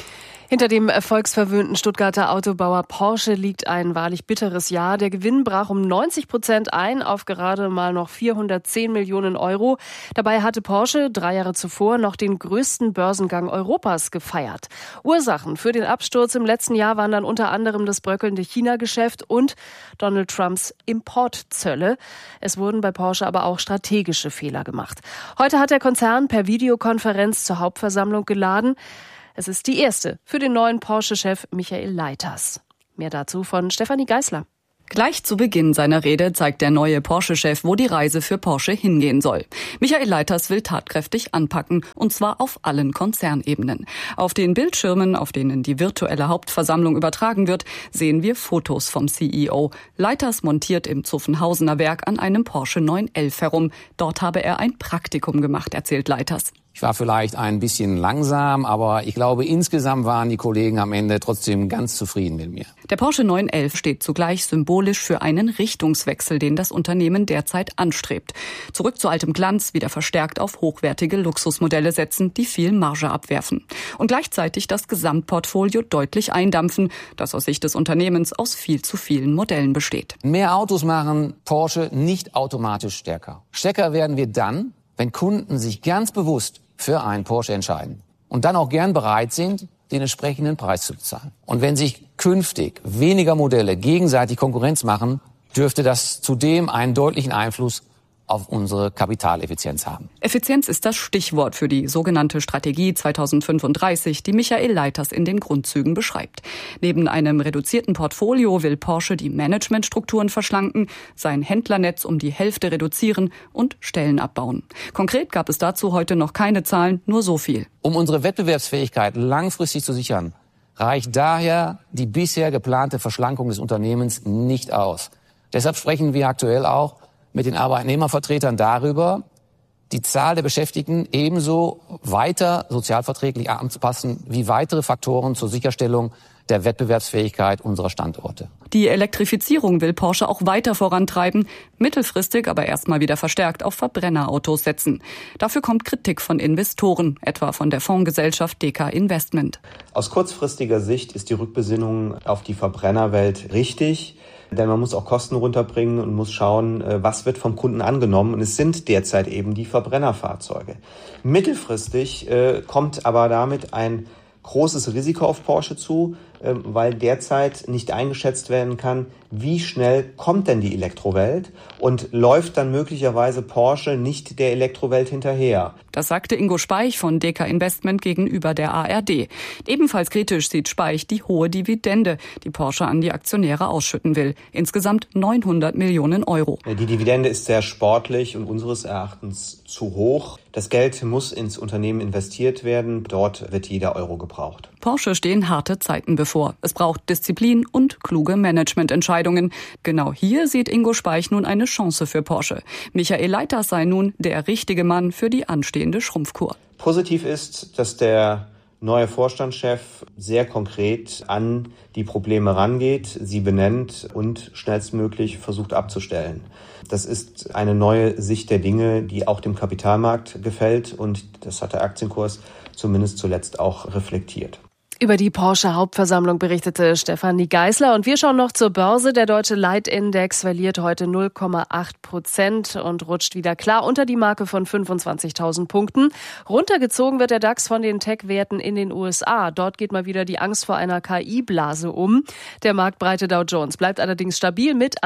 Hinter dem erfolgsverwöhnten Stuttgarter Autobauer Porsche liegt ein wahrlich bitteres Jahr. Der Gewinn brach um neunzig Prozent ein auf gerade mal noch vierhundertzehn Millionen Euro. Dabei hatte Porsche drei Jahre zuvor noch den größten Börsengang Europas gefeiert. Ursachen für den Absturz im letzten Jahr waren dann unter anderem das bröckelnde China-Geschäft und Donald Trumps Importzölle. Es wurden bei Porsche aber auch strategische Fehler gemacht. Heute hat der Konzern per Videokonferenz zur Hauptversammlung geladen. Es ist die erste für den neuen Porsche-Chef Michael Leiters. Mehr dazu von Stefanie Geisler. Gleich zu Beginn seiner Rede zeigt der neue Porsche-Chef, wo die Reise für Porsche hingehen soll. Michael Leiters will tatkräftig anpacken, und zwar auf allen Konzernebenen. Auf den Bildschirmen, auf denen die virtuelle Hauptversammlung übertragen wird, sehen wir Fotos vom C E O. Leiters montiert im Zuffenhausener Werk an einem Porsche neun elf herum. Dort habe er ein Praktikum gemacht, erzählt Leiters. Ich war vielleicht ein bisschen langsam, aber ich glaube, insgesamt waren die Kollegen am Ende trotzdem ganz zufrieden mit mir. Der Porsche neun elf steht zugleich symbolisch für einen Richtungswechsel, den das Unternehmen derzeit anstrebt. Zurück zu altem Glanz, wieder verstärkt auf hochwertige Luxusmodelle setzen, die viel Marge abwerfen. Und gleichzeitig das Gesamtportfolio deutlich eindampfen, das aus Sicht des Unternehmens aus viel zu vielen Modellen besteht. Mehr Autos machen Porsche nicht automatisch stärker. Stärker werden wir dann, wenn Kunden sich ganz bewusst für einen Porsche entscheiden und dann auch gern bereit sind, den entsprechenden Preis zu bezahlen. Und wenn sich künftig weniger Modelle gegenseitig Konkurrenz machen, dürfte das zudem einen deutlichen Einfluss auf unsere Kapitaleffizienz haben. Effizienz ist das Stichwort für die sogenannte Strategie zweitausendfünfunddreißig, die Michael Leiters in den Grundzügen beschreibt. Neben einem reduzierten Portfolio will Porsche die Managementstrukturen verschlanken, sein Händlernetz um die Hälfte reduzieren und Stellen abbauen. Konkret gab es dazu heute noch keine Zahlen, nur so viel. Um unsere Wettbewerbsfähigkeit langfristig zu sichern, reicht daher die bisher geplante Verschlankung des Unternehmens nicht aus. Deshalb sprechen wir aktuell auch mit den Arbeitnehmervertretern darüber, die Zahl der Beschäftigten ebenso weiter sozialverträglich anzupassen wie weitere Faktoren zur Sicherstellung der Wettbewerbsfähigkeit unserer Standorte. Die Elektrifizierung will Porsche auch weiter vorantreiben, mittelfristig aber erstmal wieder verstärkt auf Verbrennerautos setzen. Dafür kommt Kritik von Investoren, etwa von der Fondsgesellschaft D K Investment. Aus kurzfristiger Sicht ist die Rückbesinnung auf die Verbrennerwelt richtig. Denn man muss auch Kosten runterbringen und muss schauen, was wird vom Kunden angenommen. Und es sind derzeit eben die Verbrennerfahrzeuge. Mittelfristig äh, kommt aber damit ein großes Risiko auf Porsche zu, äh, weil derzeit nicht eingeschätzt werden kann, wie schnell kommt denn die Elektrowelt und läuft dann möglicherweise Porsche nicht der Elektrowelt hinterher. Das sagte Ingo Speich von D K Investment gegenüber der A R D. Ebenfalls kritisch sieht Speich die hohe Dividende, die Porsche an die Aktionäre ausschütten will. Insgesamt neunhundert Millionen Euro. Die Dividende ist sehr sportlich und unseres Erachtens zu hoch. Das Geld muss ins Unternehmen investiert werden. Dort wird jeder Euro gebraucht. Porsche stehen harte Zeiten bevor. Es braucht Disziplin und kluge Managemententscheidungen. Genau hier sieht Ingo Speich nun eine Chance für Porsche. Michael Leiters sei nun der richtige Mann für die anstehende Schrumpfkur. Positiv ist, dass der neue Vorstandschef sehr konkret an die Probleme rangeht, sie benennt und schnellstmöglich versucht abzustellen. Das ist eine neue Sicht der Dinge, die auch dem Kapitalmarkt gefällt, und das hat der Aktienkurs zumindest zuletzt auch reflektiert. Über die Porsche-Hauptversammlung berichtete Stefanie Geisler. Und wir schauen noch zur Börse. Der deutsche Leitindex verliert heute null Komma acht Prozent und rutscht wieder klar unter die Marke von fünfundzwanzigtausend Punkten. Runtergezogen wird der DAX von den Tech-Werten in den U S A. Dort geht mal wieder die Angst vor einer K I-Blase um. Der marktbreite Dow Jones bleibt allerdings stabil mit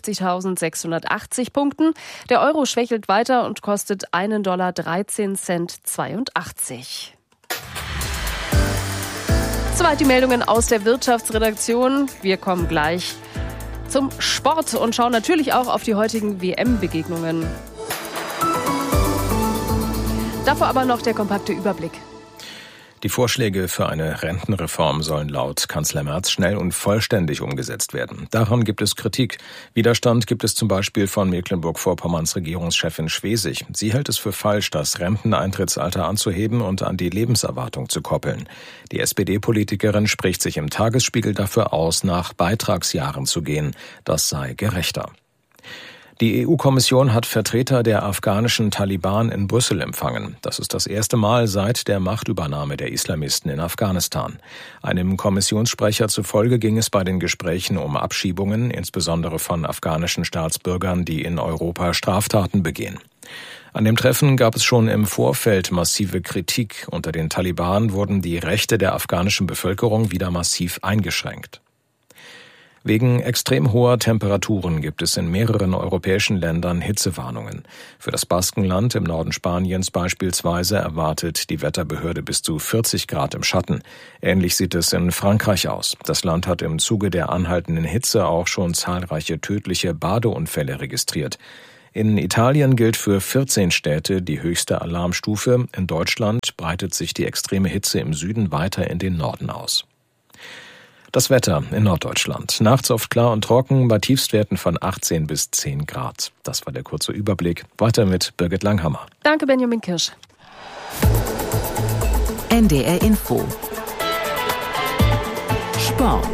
einundfünfzigtausendsechshundertachtzig Punkten. Der Euro schwächelt weiter und kostet einen Dollar dreizehn Cent zweiundachtzig. Soweit die Meldungen aus der Wirtschaftsredaktion. Wir kommen gleich zum Sport und schauen natürlich auch auf die heutigen W M-Begegnungen. Davor aber noch der kompakte Überblick. Die Vorschläge für eine Rentenreform sollen laut Kanzler Merz schnell und vollständig umgesetzt werden. Daran gibt es Kritik. Widerstand gibt es zum Beispiel von Mecklenburg-Vorpommerns Regierungschefin Schwesig. Sie hält es für falsch, das Renteneintrittsalter anzuheben und an die Lebenserwartung zu koppeln. Die S P D-Politikerin spricht sich im Tagesspiegel dafür aus, nach Beitragsjahren zu gehen. Das sei gerechter. Die E U-Kommission hat Vertreter der afghanischen Taliban in Brüssel empfangen. Das ist das erste Mal seit der Machtübernahme der Islamisten in Afghanistan. Einem Kommissionssprecher zufolge ging es bei den Gesprächen um Abschiebungen, insbesondere von afghanischen Staatsbürgern, die in Europa Straftaten begehen. An dem Treffen gab es schon im Vorfeld massive Kritik. Unter den Taliban wurden die Rechte der afghanischen Bevölkerung wieder massiv eingeschränkt. Wegen extrem hoher Temperaturen gibt es in mehreren europäischen Ländern Hitzewarnungen. Für das Baskenland im Norden Spaniens beispielsweise erwartet die Wetterbehörde bis zu vierzig Grad im Schatten. Ähnlich sieht es in Frankreich aus. Das Land hat im Zuge der anhaltenden Hitze auch schon zahlreiche tödliche Badeunfälle registriert. In Italien gilt für vierzehn Städte die höchste Alarmstufe. In Deutschland breitet sich die extreme Hitze im Süden weiter in den Norden aus. Das Wetter in Norddeutschland. Nachts oft klar und trocken bei Tiefstwerten von achtzehn bis zehn Grad. Das war der kurze Überblick. Weiter mit Birgit Langhammer. Danke, Benjamin Kirsch. N D R Info. Sport.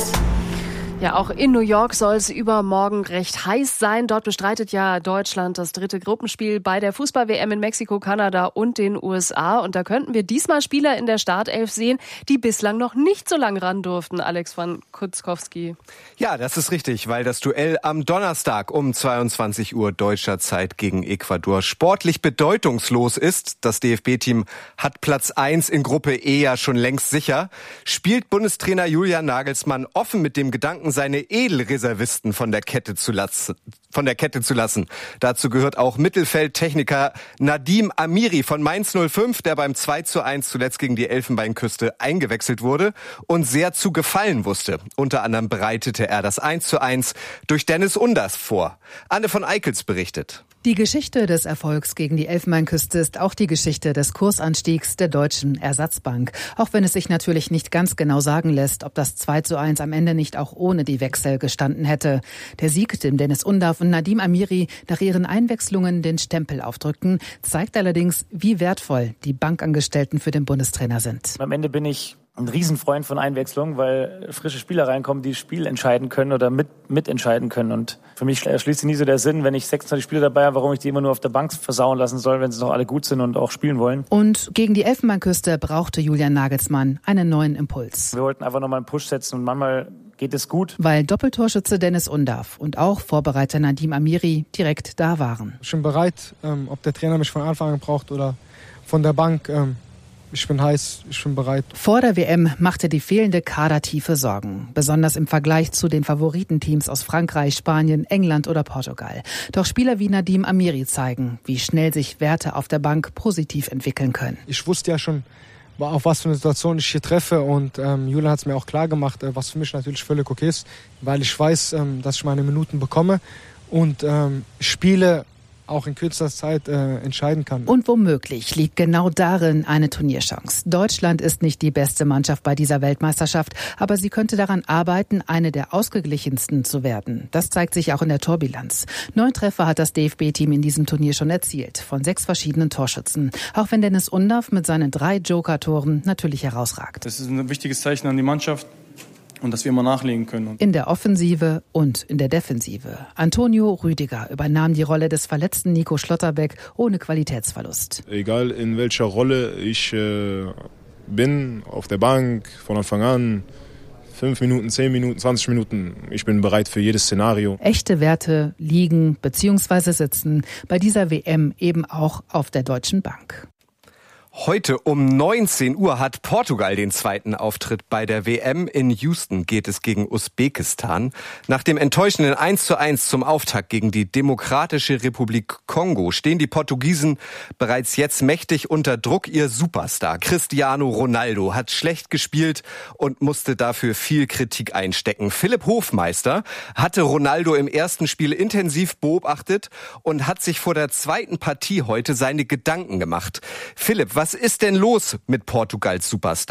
Ja, auch in New York soll es übermorgen recht heiß sein. Dort bestreitet ja Deutschland das dritte Gruppenspiel bei der Fußball-W M in Mexiko, Kanada und den U S A. Und da könnten wir diesmal Spieler in der Startelf sehen, die bislang noch nicht so lange ran durften. Alex van Kutzkowski. Ja, das ist richtig, weil das Duell am Donnerstag um zweiundzwanzig Uhr deutscher Zeit gegen Ecuador sportlich bedeutungslos ist. Das D F B-Team hat Platz eins in Gruppe E ja schon längst sicher. Spielt Bundestrainer Julian Nagelsmann offen mit dem Gedanken, seine Edelreservisten von der Kette zu lassen. Von der Kette zu lassen. Dazu gehört auch Mittelfeldtechniker Nadim Amiri von Mainz null fünf, der beim zwei zu eins zuletzt gegen die Elfenbeinküste eingewechselt wurde und sehr zu gefallen wusste. Unter anderem bereitete er das eins zu eins durch Dennis Unders vor. Anne von Eickels berichtet. Die Geschichte des Erfolgs gegen die Elfenbeinküste ist auch die Geschichte des Kursanstiegs der Deutschen Ersatzbank. Auch wenn es sich natürlich nicht ganz genau sagen lässt, ob das zwei zu eins am Ende nicht auch ohne die Wechsel gestanden hätte. Der Sieg, dem Dennis Undav und Nadim Amiri nach ihren Einwechslungen den Stempel aufdrückten, zeigt allerdings, wie wertvoll die Bankangestellten für den Bundestrainer sind. Am Ende bin ich ein Riesenfreund von Einwechslung, weil frische Spieler reinkommen, die das Spiel entscheiden können oder mit mitentscheiden können. Und für mich erschließt sich nie so der Sinn, wenn ich sechsundzwanzig Spieler dabei habe, warum ich die immer nur auf der Bank versauen lassen soll, wenn sie noch alle gut sind und auch spielen wollen. Und gegen die Elfenbeinküste brauchte Julian Nagelsmann einen neuen Impuls. Wir wollten einfach nochmal einen Push setzen und manchmal geht es gut. Weil Doppeltorschütze Dennis Undav und auch Vorbereiter Nadim Amiri direkt da waren. Ich bin bereit, ähm, ob der Trainer mich von Anfang an braucht oder von der Bank. Ähm Ich bin heiß, ich bin bereit. Vor der W M machte die fehlende Kadertiefe Sorgen. Besonders im Vergleich zu den Favoritenteams aus Frankreich, Spanien, England oder Portugal. Doch Spieler wie Nadim Amiri zeigen, wie schnell sich Werte auf der Bank positiv entwickeln können. Ich wusste ja schon, auf was für eine Situation ich hier treffe. Und ähm, Julian hat es mir auch klar gemacht, was für mich natürlich völlig okay ist. Weil ich weiß, ähm, dass ich meine Minuten bekomme und ähm, spiele auch in kürzester Zeit äh, entscheiden kann. Und womöglich liegt genau darin eine Turnierchance. Deutschland ist nicht die beste Mannschaft bei dieser Weltmeisterschaft, aber sie könnte daran arbeiten, eine der ausgeglichensten zu werden. Das zeigt sich auch in der Torbilanz. Neun Treffer hat das D F B-Team in diesem Turnier schon erzielt, von sechs verschiedenen Torschützen. Auch wenn Dennis Undav mit seinen drei Joker-Toren natürlich herausragt. Das ist ein wichtiges Zeichen an die Mannschaft. Und dass wir immer nachlegen können. In der Offensive und in der Defensive. Antonio Rüdiger übernahm die Rolle des verletzten Nico Schlotterbeck ohne Qualitätsverlust. Egal in welcher Rolle ich äh, bin, auf der Bank, von Anfang an, fünf Minuten, zehn Minuten, zwanzig Minuten, ich bin bereit für jedes Szenario. Echte Werte liegen bzw. sitzen bei dieser W M eben auch auf der Deutschen Bank. Heute um neunzehn Uhr hat Portugal den zweiten Auftritt bei der W M. In Houston geht es gegen Usbekistan. Nach dem enttäuschenden eins zu eins zum Auftakt gegen die Demokratische Republik Kongo stehen die Portugiesen bereits jetzt mächtig unter Druck. Ihr Superstar Cristiano Ronaldo hat schlecht gespielt und musste dafür viel Kritik einstecken. Philipp Hofmeister hatte Ronaldo im ersten Spiel intensiv beobachtet und hat sich vor der zweiten Partie heute seine Gedanken gemacht. Philipp, was ist denn los mit Portugals Superstar?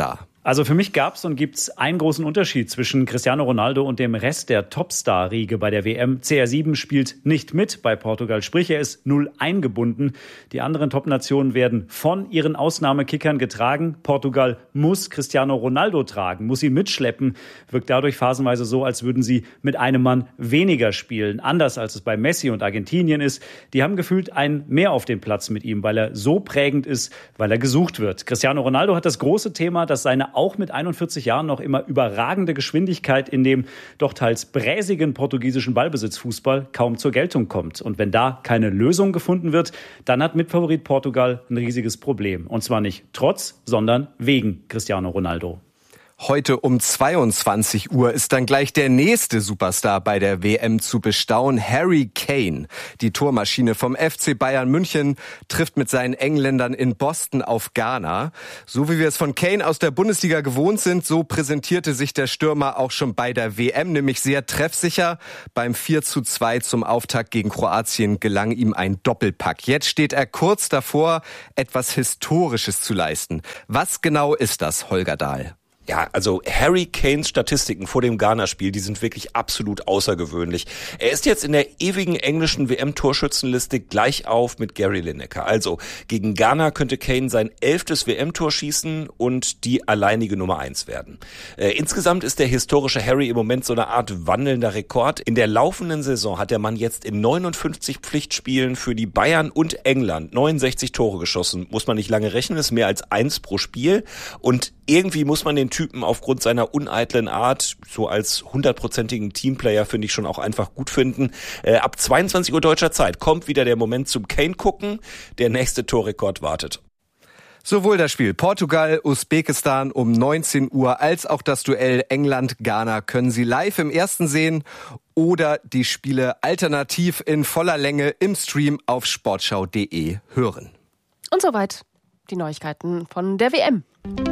Also für mich gab es und gibt es einen großen Unterschied zwischen Cristiano Ronaldo und dem Rest der Topstar-Riege bei der W M. C R sieben spielt nicht mit bei Portugal, sprich er ist null eingebunden. Die anderen Top-Nationen werden von ihren Ausnahmekickern getragen. Portugal muss Cristiano Ronaldo tragen, muss ihn mitschleppen, wirkt dadurch phasenweise so, als würden sie mit einem Mann weniger spielen. Anders als es bei Messi und Argentinien ist. Die haben gefühlt einen mehr auf dem Platz mit ihm, weil er so prägend ist, weil er gesucht wird. Cristiano Ronaldo hat das große Thema, dass seine auch mit einundvierzig Jahren noch immer überragende Geschwindigkeit in dem doch teils bräsigen portugiesischen Ballbesitzfußball kaum zur Geltung kommt. Und wenn da keine Lösung gefunden wird, dann hat Mitfavorit Portugal ein riesiges Problem. Und zwar nicht trotz, sondern wegen Cristiano Ronaldo. Heute um zweiundzwanzig Uhr ist dann gleich der nächste Superstar bei der W M zu bestaunen, Harry Kane. Die Tormaschine vom F C Bayern München trifft mit seinen Engländern in Boston auf Ghana. So wie wir es von Kane aus der Bundesliga gewohnt sind, so präsentierte sich der Stürmer auch schon bei der W M, nämlich sehr treffsicher. Beim vier zu zwei zum Auftakt gegen Kroatien gelang ihm ein Doppelpack. Jetzt steht er kurz davor, etwas Historisches zu leisten. Was genau ist das, Holger Dahl? Ja, also Harry Kanes Statistiken vor dem Ghana-Spiel, die sind wirklich absolut außergewöhnlich. Er ist jetzt in der ewigen englischen W M-Torschützenliste gleich auf mit Gary Lineker. Also gegen Ghana könnte Kane sein elftes W M-Tor schießen und die alleinige Nummer eins werden. Äh, insgesamt ist der historische Harry im Moment so eine Art wandelnder Rekord. In der laufenden Saison hat der Mann jetzt in neunundfünfzig Pflichtspielen für die Bayern und England neunundsechzig Tore geschossen. Muss man nicht lange rechnen, ist mehr als eins pro Spiel. Und irgendwie muss man den Typen aufgrund seiner uneitlen Art, so als hundertprozentigen Teamplayer, finde ich schon auch einfach gut finden. Äh, ab zweiundzwanzig Uhr deutscher Zeit kommt wieder der Moment zum Kane gucken. Der nächste Torrekord wartet. Sowohl das Spiel Portugal-Usbekistan um neunzehn Uhr als auch das Duell England-Ghana können Sie live im Ersten sehen oder die Spiele alternativ in voller Länge im Stream auf sportschau punkt de hören. Und soweit die Neuigkeiten von der W M.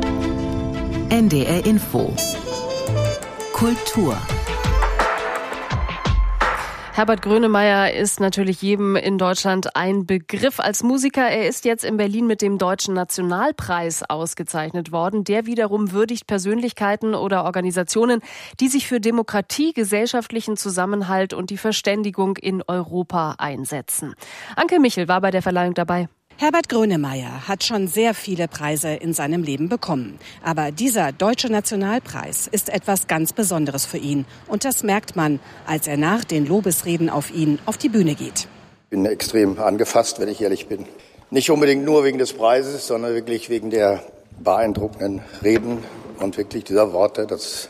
N D R Info. Kultur. Herbert Grönemeyer ist natürlich jedem in Deutschland ein Begriff als Musiker. Er ist jetzt in Berlin mit dem Deutschen Nationalpreis ausgezeichnet worden. Der wiederum würdigt Persönlichkeiten oder Organisationen, die sich für Demokratie, gesellschaftlichen Zusammenhalt und die Verständigung in Europa einsetzen. Anke Michel war bei der Verleihung dabei. Herbert Grönemeyer hat schon sehr viele Preise in seinem Leben bekommen. Aber dieser Deutsche Nationalpreis ist etwas ganz Besonderes für ihn. Und das merkt man, als er nach den Lobesreden auf ihn auf die Bühne geht. Ich bin extrem angefasst, wenn ich ehrlich bin. Nicht unbedingt nur wegen des Preises, sondern wirklich wegen der beeindruckenden Reden und wirklich dieser Worte. Das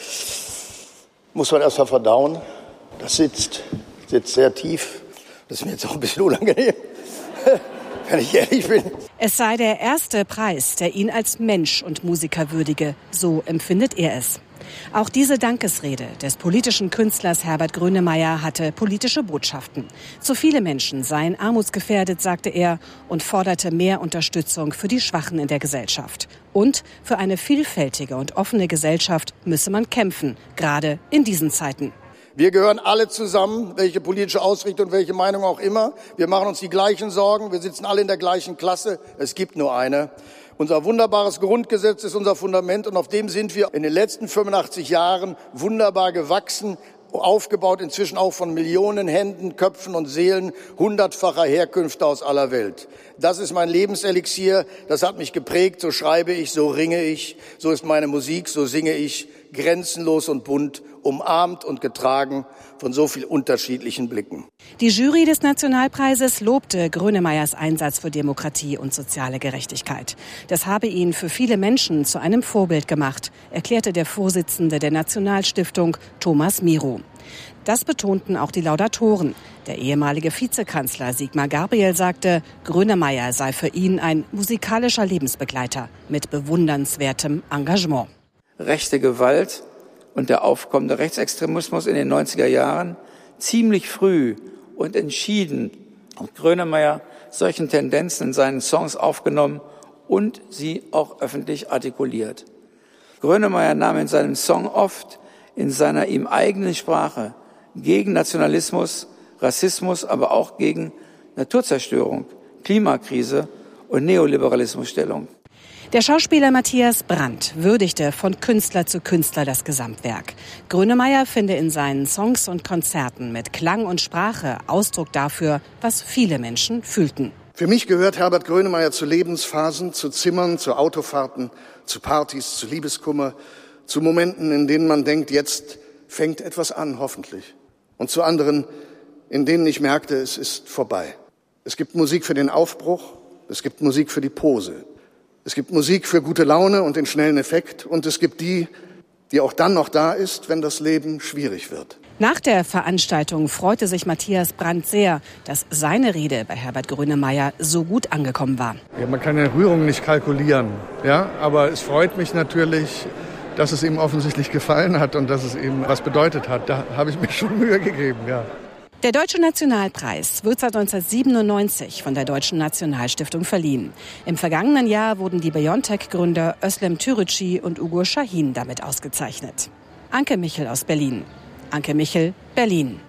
muss man erst mal verdauen. Das sitzt, sitzt sehr tief. Das ist mir jetzt auch ein bisschen unangenehm. Wenn ich ehrlich bin. Es sei der erste Preis, der ihn als Mensch und Musiker würdige. So empfindet er es. Auch diese Dankesrede des politischen Künstlers Herbert Grönemeyer hatte politische Botschaften. Zu viele Menschen seien armutsgefährdet, sagte er, und forderte mehr Unterstützung für die Schwachen in der Gesellschaft. Und für eine vielfältige und offene Gesellschaft müsse man kämpfen, gerade in diesen Zeiten. Wir gehören alle zusammen, welche politische Ausrichtung, welche Meinung auch immer. Wir machen uns die gleichen Sorgen. Wir sitzen alle in der gleichen Klasse. Es gibt nur eine. Unser wunderbares Grundgesetz ist unser Fundament und auf dem sind wir in den letzten fünfundachtzig Jahren wunderbar gewachsen, aufgebaut inzwischen auch von Millionen Händen, Köpfen und Seelen hundertfacher Herkünfte aus aller Welt. Das ist mein Lebenselixier, das hat mich geprägt, so schreibe ich, so ringe ich, so ist meine Musik, so singe ich, grenzenlos und bunt, umarmt und getragen von so viel unterschiedlichen Blicken. Die Jury des Nationalpreises lobte Grönemeyers Einsatz für Demokratie und soziale Gerechtigkeit. Das habe ihn für viele Menschen zu einem Vorbild gemacht, erklärte der Vorsitzende der Nationalstiftung, Thomas Miro. Das betonten auch die Laudatoren. Der ehemalige Vizekanzler Sigmar Gabriel sagte, Grönemeyer sei für ihn ein musikalischer Lebensbegleiter mit bewundernswertem Engagement. Rechte Gewalt und der aufkommende Rechtsextremismus in den neunziger Jahren ziemlich früh und entschieden hat Grönemeyer solchen Tendenzen in seinen Songs aufgenommen und sie auch öffentlich artikuliert. Grönemeyer nahm in seinem Song oft in seiner ihm eigenen Sprache gegen Nationalismus, Rassismus, aber auch gegen Naturzerstörung, Klimakrise und Neoliberalismus Stellung. Der Schauspieler Matthias Brandt würdigte von Künstler zu Künstler das Gesamtwerk. Grönemeyer finde in seinen Songs und Konzerten mit Klang und Sprache Ausdruck dafür, was viele Menschen fühlten. Für mich gehört Herbert Grönemeyer zu Lebensphasen, zu Zimmern, zu Autofahrten, zu Partys, zu Liebeskummer, zu Momenten, in denen man denkt, jetzt fängt etwas an, hoffentlich. Und zu anderen, in denen ich merkte, es ist vorbei. Es gibt Musik für den Aufbruch, es gibt Musik für die Pose. Es gibt Musik für gute Laune und den schnellen Effekt. Und es gibt die, die auch dann noch da ist, wenn das Leben schwierig wird. Nach der Veranstaltung freute sich Matthias Brandt sehr, dass seine Rede bei Herbert Grönemeyer so gut angekommen war. Ja, man kann ja Rührung nicht kalkulieren, ja, aber es freut mich natürlich, dass es ihm offensichtlich gefallen hat und dass es ihm was bedeutet hat. Da habe ich mir schon Mühe gegeben, ja. Der Deutsche Nationalpreis wird seit neunzehnhundertsiebenundneunzig von der Deutschen Nationalstiftung verliehen. Im vergangenen Jahr wurden die BioNTech-Gründer Özlem Türeci und Ugur Şahin damit ausgezeichnet. Anke Michel aus Berlin. Anke Michel, Berlin.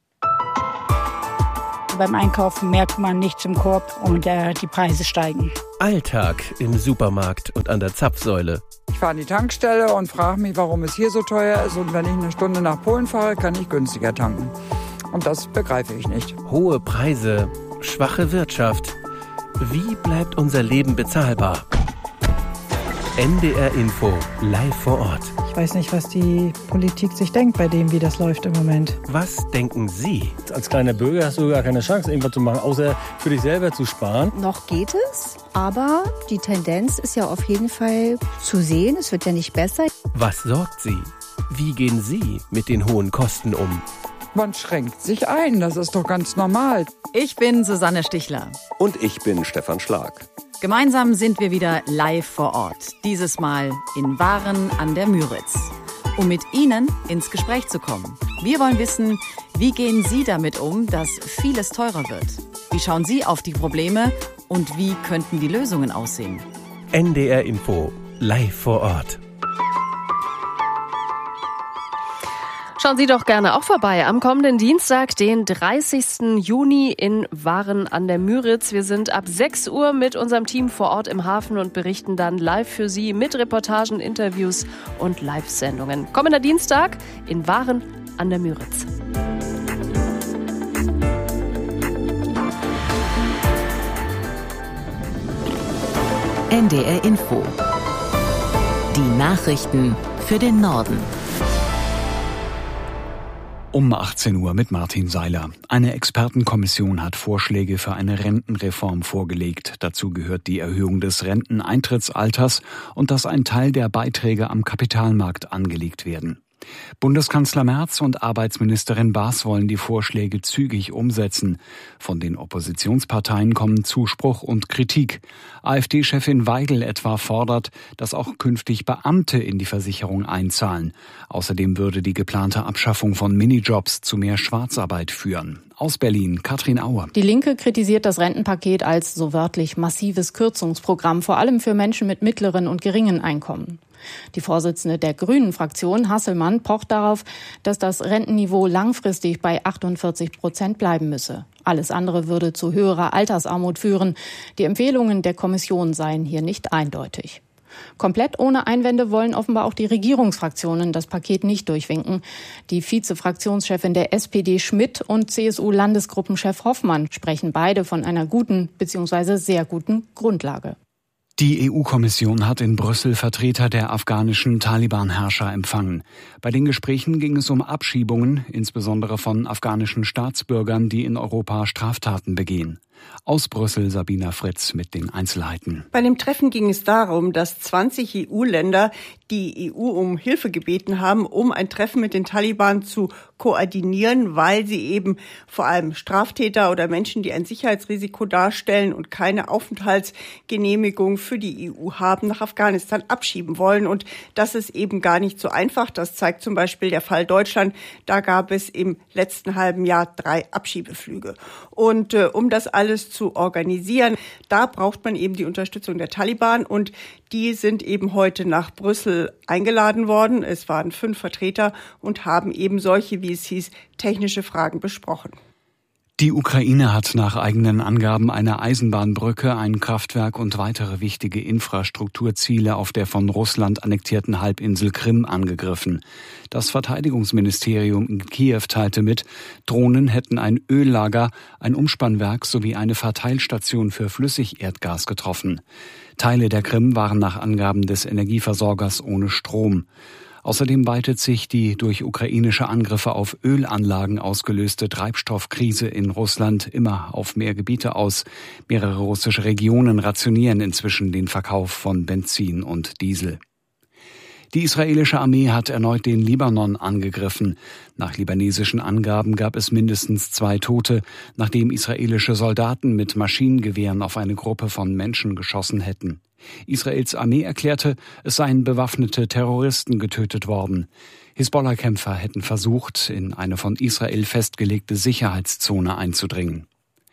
Beim Einkaufen merkt man nichts im Korb und äh, die Preise steigen. Alltag im Supermarkt und an der Zapfsäule. Ich fahre an die Tankstelle und frage mich, warum es hier so teuer ist. Und wenn ich eine Stunde nach Polen fahre, kann ich günstiger tanken. Und das begreife ich nicht. Hohe Preise, schwache Wirtschaft. Wie bleibt unser Leben bezahlbar? N D R Info, live vor Ort. Ich weiß nicht, was die Politik sich denkt bei dem, wie das läuft im Moment. Was denken Sie? Als kleiner Bürger hast du gar keine Chance, irgendwas zu machen, außer für dich selber zu sparen. Noch geht es, aber die Tendenz ist ja auf jeden Fall zu sehen. Es wird ja nicht besser. Was sorgt Sie? Wie gehen Sie mit den hohen Kosten um? Man schränkt sich ein, das ist doch ganz normal. Ich bin Susanne Stichler. Und ich bin Stefan Schlag. Gemeinsam sind wir wieder live vor Ort. Dieses Mal in Waren an der Müritz. Um mit Ihnen ins Gespräch zu kommen. Wir wollen wissen, wie gehen Sie damit um, dass vieles teurer wird? Wie schauen Sie auf die Probleme und wie könnten die Lösungen aussehen? N D R Info, live vor Ort. Schauen Sie doch gerne auch vorbei am kommenden Dienstag, den dreißigsten Juni in Waren an der Müritz. Wir sind ab sechs Uhr mit unserem Team vor Ort im Hafen und berichten dann live für Sie mit Reportagen, Interviews und Live-Sendungen. Kommender Dienstag in Waren an der Müritz. N D R Info. Die Nachrichten für den Norden. Um achtzehn Uhr mit Martin Seiler. Eine Expertenkommission hat Vorschläge für eine Rentenreform vorgelegt. Dazu gehört die Erhöhung des Renteneintrittsalters und dass ein Teil der Beiträge am Kapitalmarkt angelegt werden. Bundeskanzler Merz und Arbeitsministerin Baas wollen die Vorschläge zügig umsetzen. Von den Oppositionsparteien kommen Zuspruch und Kritik. AfD-Chefin Weigel etwa fordert, dass auch künftig Beamte in die Versicherung einzahlen. Außerdem würde die geplante Abschaffung von Minijobs zu mehr Schwarzarbeit führen. Aus Berlin, Katrin Auer. Die Linke kritisiert das Rentenpaket als so wörtlich massives Kürzungsprogramm, vor allem für Menschen mit mittleren und geringen Einkommen. Die Vorsitzende der Grünen-Fraktion, Hasselmann, pocht darauf, dass das Rentenniveau langfristig bei achtundvierzig Prozent bleiben müsse. Alles andere würde zu höherer Altersarmut führen. Die Empfehlungen der Kommission seien hier nicht eindeutig. Komplett ohne Einwände wollen offenbar auch die Regierungsfraktionen das Paket nicht durchwinken. Die Vize-Fraktionschefin der S P D Schmidt und C S U-Landesgruppenchef Hoffmann sprechen beide von einer guten bzw. sehr guten Grundlage. Die E U-Kommission hat in Brüssel Vertreter der afghanischen Taliban-Herrscher empfangen. Bei den Gesprächen ging es um Abschiebungen, insbesondere von afghanischen Staatsbürgern, die in Europa Straftaten begehen. Aus Brüssel Sabina Fritz mit den Einzelheiten. Bei dem Treffen ging es darum, dass zwanzig E U-Länder die E U um Hilfe gebeten haben, um ein Treffen mit den Taliban zu koordinieren, weil sie eben vor allem Straftäter oder Menschen, die ein Sicherheitsrisiko darstellen und keine Aufenthaltsgenehmigung für die E U haben, nach Afghanistan abschieben wollen. Und das ist eben gar nicht so einfach. Das zeigt zum Beispiel der Fall Deutschland. Da gab es im letzten halben Jahr drei Abschiebeflüge. Und äh, um das alles zu organisieren, da braucht man eben die Unterstützung der Taliban. Und die sind eben heute nach Brüssel eingeladen worden. Es waren fünf Vertreter und haben eben solche, wie es hieß, technische Fragen besprochen. Die Ukraine hat nach eigenen Angaben eine Eisenbahnbrücke, ein Kraftwerk und weitere wichtige Infrastrukturziele auf der von Russland annektierten Halbinsel Krim angegriffen. Das Verteidigungsministerium in Kiew teilte mit, Drohnen hätten ein Öllager, ein Umspannwerk sowie eine Verteilstation für Flüssigerdgas getroffen. Teile der Krim waren nach Angaben des Energieversorgers ohne Strom. Außerdem weitet sich die durch ukrainische Angriffe auf Ölanlagen ausgelöste Treibstoffkrise in Russland immer auf mehr Gebiete aus. Mehrere russische Regionen rationieren inzwischen den Verkauf von Benzin und Diesel. Die israelische Armee hat erneut den Libanon angegriffen. Nach libanesischen Angaben gab es mindestens zwei Tote, nachdem israelische Soldaten mit Maschinengewehren auf eine Gruppe von Menschen geschossen hätten. Israels Armee erklärte, es seien bewaffnete Terroristen getötet worden. Hisbollah-Kämpfer hätten versucht, in eine von Israel festgelegte Sicherheitszone einzudringen.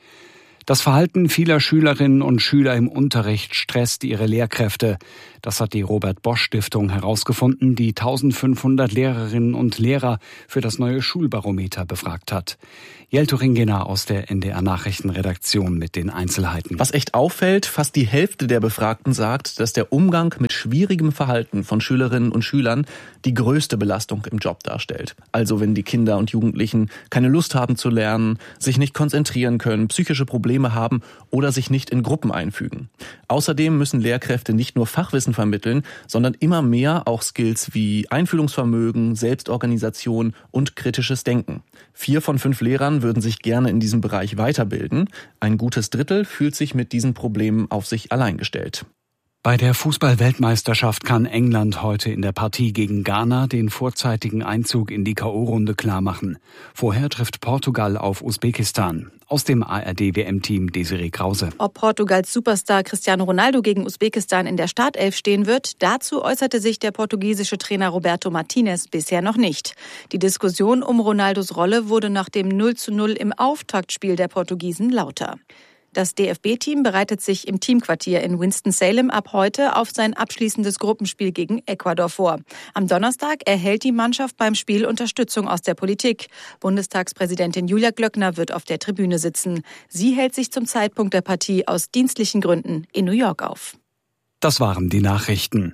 Das Verhalten vieler Schülerinnen und Schüler im Unterricht stresst ihre Lehrkräfte. Das hat die Robert-Bosch-Stiftung herausgefunden, die eintausendfünfhundert Lehrerinnen und Lehrer für das neue Schulbarometer befragt hat. Jelto Ringena aus der N D R-Nachrichtenredaktion mit den Einzelheiten. Was echt auffällt, fast die Hälfte der Befragten sagt, dass der Umgang mit schwierigem Verhalten von Schülerinnen und Schülern die größte Belastung im Job darstellt. Also wenn die Kinder und Jugendlichen keine Lust haben zu lernen, sich nicht konzentrieren können, psychische Probleme haben oder sich nicht in Gruppen einfügen. Außerdem müssen Lehrkräfte nicht nur Fachwissen vermitteln, sondern immer mehr auch Skills wie Einfühlungsvermögen, Selbstorganisation und kritisches Denken. Vier von fünf Lehrern würden sich gerne in diesem Bereich weiterbilden. Ein gutes Drittel fühlt sich mit diesen Problemen auf sich allein gestellt. Bei der Fußball-Weltmeisterschaft kann England heute in der Partie gegen Ghana den vorzeitigen Einzug in die K O-Runde klarmachen. Vorher trifft Portugal auf Usbekistan. Aus dem A R D-W M-Team Desiree Krause. Ob Portugals Superstar Cristiano Ronaldo gegen Usbekistan in der Startelf stehen wird, dazu äußerte sich der portugiesische Trainer Roberto Martinez bisher noch nicht. Die Diskussion um Ronaldos Rolle wurde nach dem null zu null im Auftaktspiel der Portugiesen lauter. Das D F B-Team bereitet sich im Teamquartier in Winston-Salem ab heute auf sein abschließendes Gruppenspiel gegen Ecuador vor. Am Donnerstag erhält die Mannschaft beim Spiel Unterstützung aus der Politik. Bundestagspräsidentin Julia Glöckner wird auf der Tribüne sitzen. Sie hält sich zum Zeitpunkt der Partie aus dienstlichen Gründen in New York auf. Das waren die Nachrichten.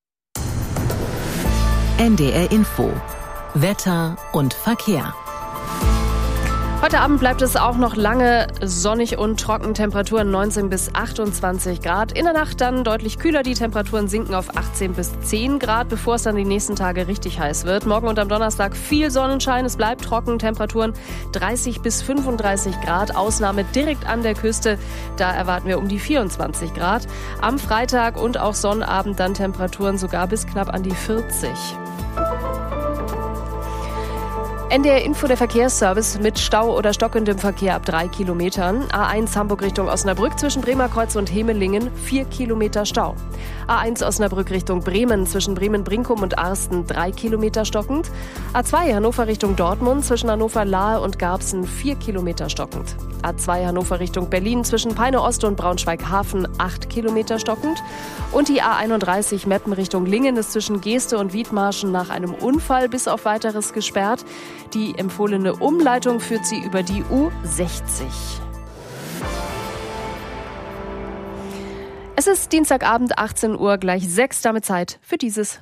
N D R Info. Wetter und Verkehr. Heute Abend bleibt es auch noch lange sonnig und trocken. Temperaturen neunzehn bis achtundzwanzig Grad. In der Nacht dann deutlich kühler. Die Temperaturen sinken auf achtzehn bis zehn Grad, bevor es dann die nächsten Tage richtig heiß wird. Morgen und am Donnerstag viel Sonnenschein. Es bleibt trocken. Temperaturen dreißig bis fünfunddreißig Grad. Ausnahme direkt an der Küste. Da erwarten wir um die vierundzwanzig Grad. Am Freitag und auch Sonnabend dann Temperaturen sogar bis knapp an die vierzig. N D R Info, der Verkehrsservice mit Stau oder stockendem Verkehr ab drei Kilometern. A eins Hamburg Richtung Osnabrück zwischen Bremerkreuz und Hemelingen vier Kilometer Stau. A eins Osnabrück Richtung Bremen zwischen Bremen-Brinkum und Arsten drei Kilometer stockend. A zwei Hannover Richtung Dortmund zwischen Hannover-Lahe und Garbsen vier Kilometer stockend. A zwei Hannover Richtung Berlin zwischen Peine-Ost und Braunschweig-Hafen acht Kilometer stockend. Und die A einunddreißig Meppen Richtung Lingen ist zwischen Geeste und Wiedmarschen nach einem Unfall bis auf Weiteres gesperrt. Die empfohlene Umleitung führt sie über die U sechzig. Es ist Dienstagabend, achtzehn Uhr, gleich sechs, damit Zeit für dieses.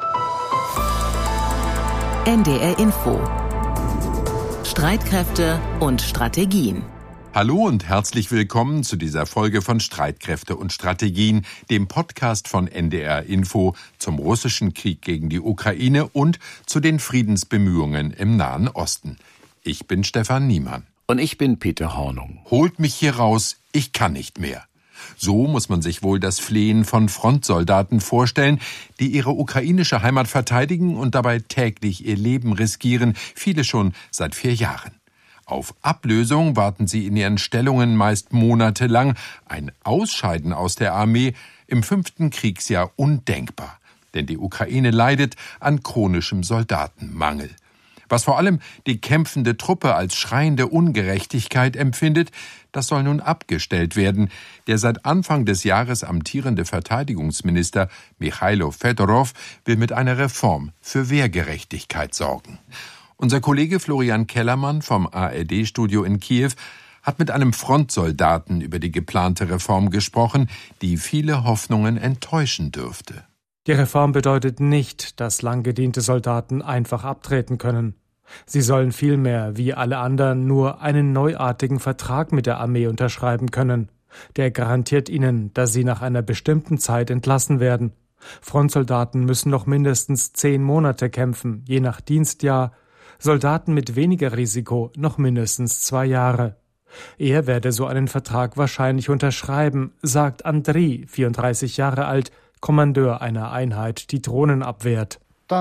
N D R Info. Streitkräfte und Strategien. Hallo und herzlich willkommen zu dieser Folge von Streitkräfte und Strategien, dem Podcast von N D R Info zum russischen Krieg gegen die Ukraine und zu den Friedensbemühungen im Nahen Osten. Ich bin Stefan Niemann. Und ich bin Peter Hornung. Holt mich hier raus, ich kann nicht mehr. So muss man sich wohl das Flehen von Frontsoldaten vorstellen, die ihre ukrainische Heimat verteidigen und dabei täglich ihr Leben riskieren, viele schon seit vier Jahren. Auf Ablösung warten sie in ihren Stellungen meist monatelang. Ein Ausscheiden aus der Armee im fünften Kriegsjahr undenkbar. Denn die Ukraine leidet an chronischem Soldatenmangel. Was vor allem die kämpfende Truppe als schreiende Ungerechtigkeit empfindet, das soll nun abgestellt werden. Der seit Anfang des Jahres amtierende Verteidigungsminister Michailo Fedorov will mit einer Reform für Wehrgerechtigkeit sorgen. Unser Kollege Florian Kellermann vom A R D-Studio in Kiew hat mit einem Frontsoldaten über die geplante Reform gesprochen, die viele Hoffnungen enttäuschen dürfte. Die Reform bedeutet nicht, dass lang gediente Soldaten einfach abtreten können. Sie sollen vielmehr, wie alle anderen, nur einen neuartigen Vertrag mit der Armee unterschreiben können. Der garantiert ihnen, dass sie nach einer bestimmten Zeit entlassen werden. Frontsoldaten müssen noch mindestens zehn Monate kämpfen, je nach Dienstjahr. Soldaten mit weniger Risiko noch mindestens zwei Jahre. Er werde so einen Vertrag wahrscheinlich unterschreiben, sagt Andriy, vierunddreißig Jahre alt, Kommandeur einer Einheit, die Drohnen abwehrt. Da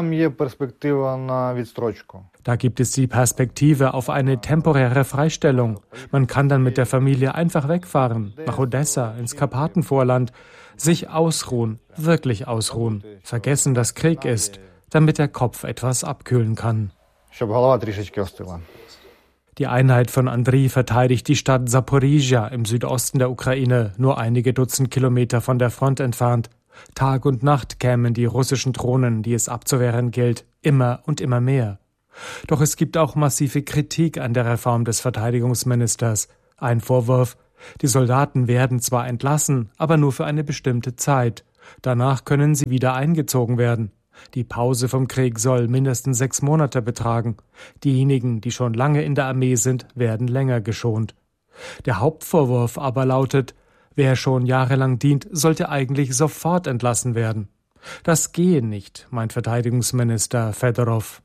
gibt es die Perspektive auf eine temporäre Freistellung. Man kann dann mit der Familie einfach wegfahren, nach Odessa, ins Karpatenvorland, sich ausruhen, wirklich ausruhen, vergessen, dass Krieg ist, damit der Kopf etwas abkühlen kann. Die Einheit von Andriy verteidigt die Stadt Saporizhia im Südosten der Ukraine, nur einige Dutzend Kilometer von der Front entfernt. Tag und Nacht kämen die russischen Drohnen, die es abzuwehren gilt, immer und immer mehr. Doch es gibt auch massive Kritik an der Reform des Verteidigungsministers. Ein Vorwurf: Die Soldaten werden zwar entlassen, aber nur für eine bestimmte Zeit. Danach können sie wieder eingezogen werden. Die Pause vom Krieg soll mindestens sechs Monate betragen. Diejenigen, die schon lange in der Armee sind, werden länger geschont. Der Hauptvorwurf aber lautet: Wer schon jahrelang dient, sollte eigentlich sofort entlassen werden. Das gehe nicht, meint Verteidigungsminister Fedorov.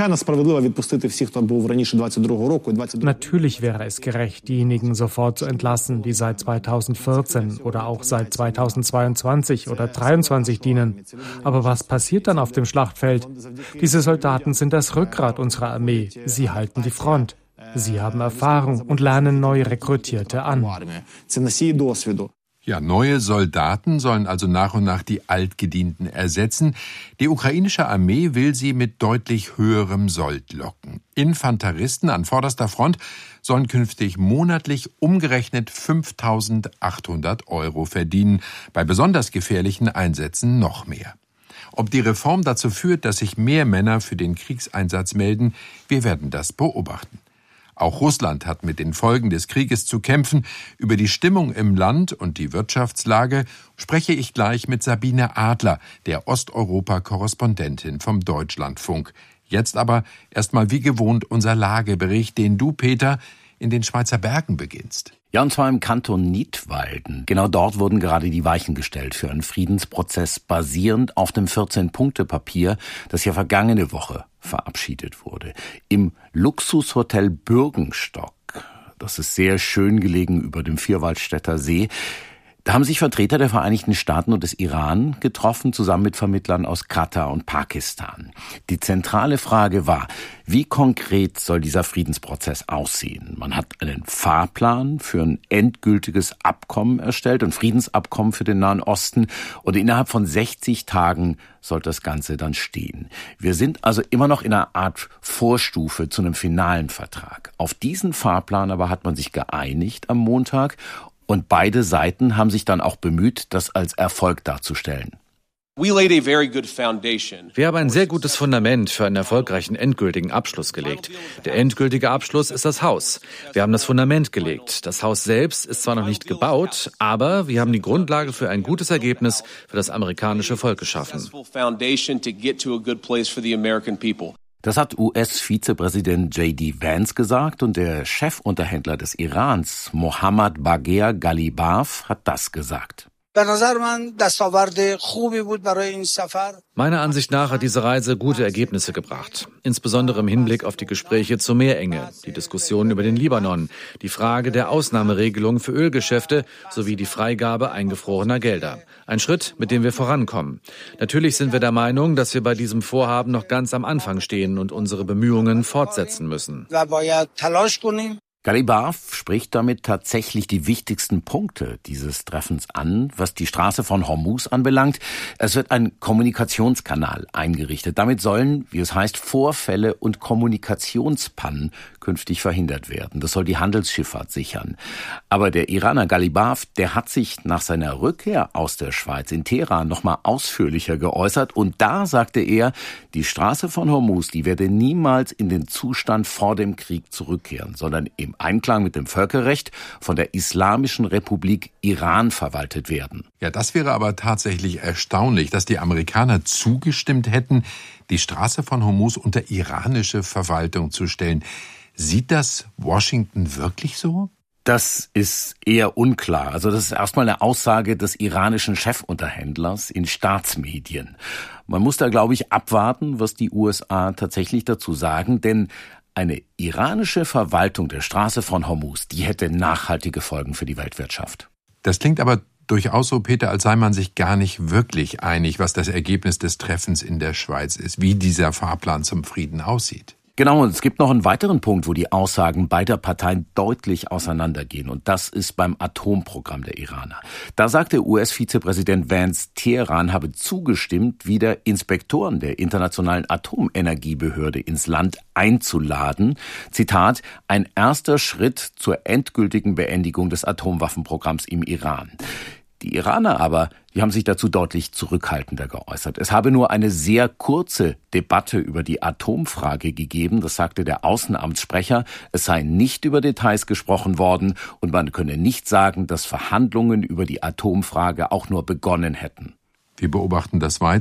Natürlich wäre es gerecht, diejenigen sofort zu entlassen, die seit zweitausendvierzehn oder auch seit zweitausendzweiundzwanzig oder zweitausenddreiundzwanzig dienen. Aber was passiert dann auf dem Schlachtfeld? Diese Soldaten sind das Rückgrat unserer Armee. Sie halten die Front. Sie haben Erfahrung und lernen neu Rekrutierte an. Ja, neue Soldaten sollen also nach und nach die Altgedienten ersetzen. Die ukrainische Armee will sie mit deutlich höherem Sold locken. Infanteristen an vorderster Front sollen künftig monatlich umgerechnet fünftausendachthundert Euro verdienen, bei besonders gefährlichen Einsätzen noch mehr. Ob die Reform dazu führt, dass sich mehr Männer für den Kriegseinsatz melden, wir werden das beobachten. Auch Russland hat mit den Folgen des Krieges zu kämpfen. Über die Stimmung im Land und die Wirtschaftslage spreche ich gleich mit Sabine Adler, der Osteuropa-Korrespondentin vom Deutschlandfunk. Jetzt aber erstmal wie gewohnt unser Lagebericht, den du, Peter, in den Schweizer Bergen beginnst. Ja, und zwar im Kanton Nidwalden. Genau dort wurden gerade die Weichen gestellt für einen Friedensprozess basierend auf dem vierzehn-Punkte-Papier, das ja vergangene Woche verabschiedet wurde. Im Luxushotel Bürgenstock. Das ist sehr schön gelegen über dem Vierwaldstätter See. Da haben sich Vertreter der Vereinigten Staaten und des Iran getroffen, zusammen mit Vermittlern aus Katar und Pakistan. Die zentrale Frage war: Wie konkret soll dieser Friedensprozess aussehen? Man hat einen Fahrplan für ein endgültiges Abkommen erstellt, ein Friedensabkommen für den Nahen Osten, und innerhalb von sechzig Tagen soll das Ganze dann stehen. Wir sind also immer noch in einer Art Vorstufe zu einem finalen Vertrag. Auf diesen Fahrplan aber hat man sich geeinigt am Montag. Und beide Seiten haben sich dann auch bemüht, das als Erfolg darzustellen. Wir haben ein sehr gutes Fundament für einen erfolgreichen endgültigen Abschluss gelegt. Der endgültige Abschluss ist das Haus. Wir haben das Fundament gelegt. Das Haus selbst ist zwar noch nicht gebaut, aber wir haben die Grundlage für ein gutes Ergebnis für das amerikanische Volk geschaffen. Das hat U S-Vizepräsident J D Vance gesagt, und der Chefunterhändler des Irans, Mohammad Bagher Ghalibaf, hat das gesagt. Meiner Ansicht nach hat diese Reise gute Ergebnisse gebracht, insbesondere im Hinblick auf die Gespräche zur Meerenge, die Diskussionen über den Libanon, die Frage der Ausnahmeregelung für Ölgeschäfte sowie die Freigabe eingefrorener Gelder. Ein Schritt, mit dem wir vorankommen. Natürlich sind wir der Meinung, dass wir bei diesem Vorhaben noch ganz am Anfang stehen und unsere Bemühungen fortsetzen müssen. Ghalibaf spricht damit tatsächlich die wichtigsten Punkte dieses Treffens an, was die Straße von Hormuz anbelangt. Es wird ein Kommunikationskanal eingerichtet. Damit sollen, wie es heißt, Vorfälle und Kommunikationspannen künftig verhindert werden. Das soll die Handelsschifffahrt sichern. Aber der Iraner Ghalibaf, der hat sich nach seiner Rückkehr aus der Schweiz in Teheran nochmal ausführlicher geäußert. Und da sagte er, die Straße von Hormuz, die werde niemals in den Zustand vor dem Krieg zurückkehren, sondern im Einklang mit dem Völkerrecht von der Islamischen Republik Iran verwaltet werden. Ja, das wäre aber tatsächlich erstaunlich, dass die Amerikaner zugestimmt hätten, die Straße von Hormuz unter iranische Verwaltung zu stellen. Sieht das Washington wirklich so? Das ist eher unklar. Also das ist erstmal eine Aussage des iranischen Chefunterhändlers in Staatsmedien. Man muss da, glaube ich, abwarten, was die U S A tatsächlich dazu sagen, denn eine iranische Verwaltung der Straße von Hormuz, die hätte nachhaltige Folgen für die Weltwirtschaft. Das klingt aber durchaus so, Peter, als sei man sich gar nicht wirklich einig, was das Ergebnis des Treffens in der Schweiz ist, wie dieser Fahrplan zum Frieden aussieht. Genau, und es gibt noch einen weiteren Punkt, wo die Aussagen beider Parteien deutlich auseinandergehen. Und das ist beim Atomprogramm der Iraner. Da sagte U S-Vizepräsident Vance, Teheran habe zugestimmt, wieder Inspektoren der Internationalen Atomenergiebehörde ins Land einzuladen. Zitat, ein erster Schritt zur endgültigen Beendigung des Atomwaffenprogramms im Iran. Die Iraner aber, die haben sich dazu deutlich zurückhaltender geäußert. Es habe nur eine sehr kurze Debatte über die Atomfrage gegeben, das sagte der Außenamtssprecher. Es sei nicht über Details gesprochen worden und man könne nicht sagen, dass Verhandlungen über die Atomfrage auch nur begonnen hätten. Wir beobachten das weiter.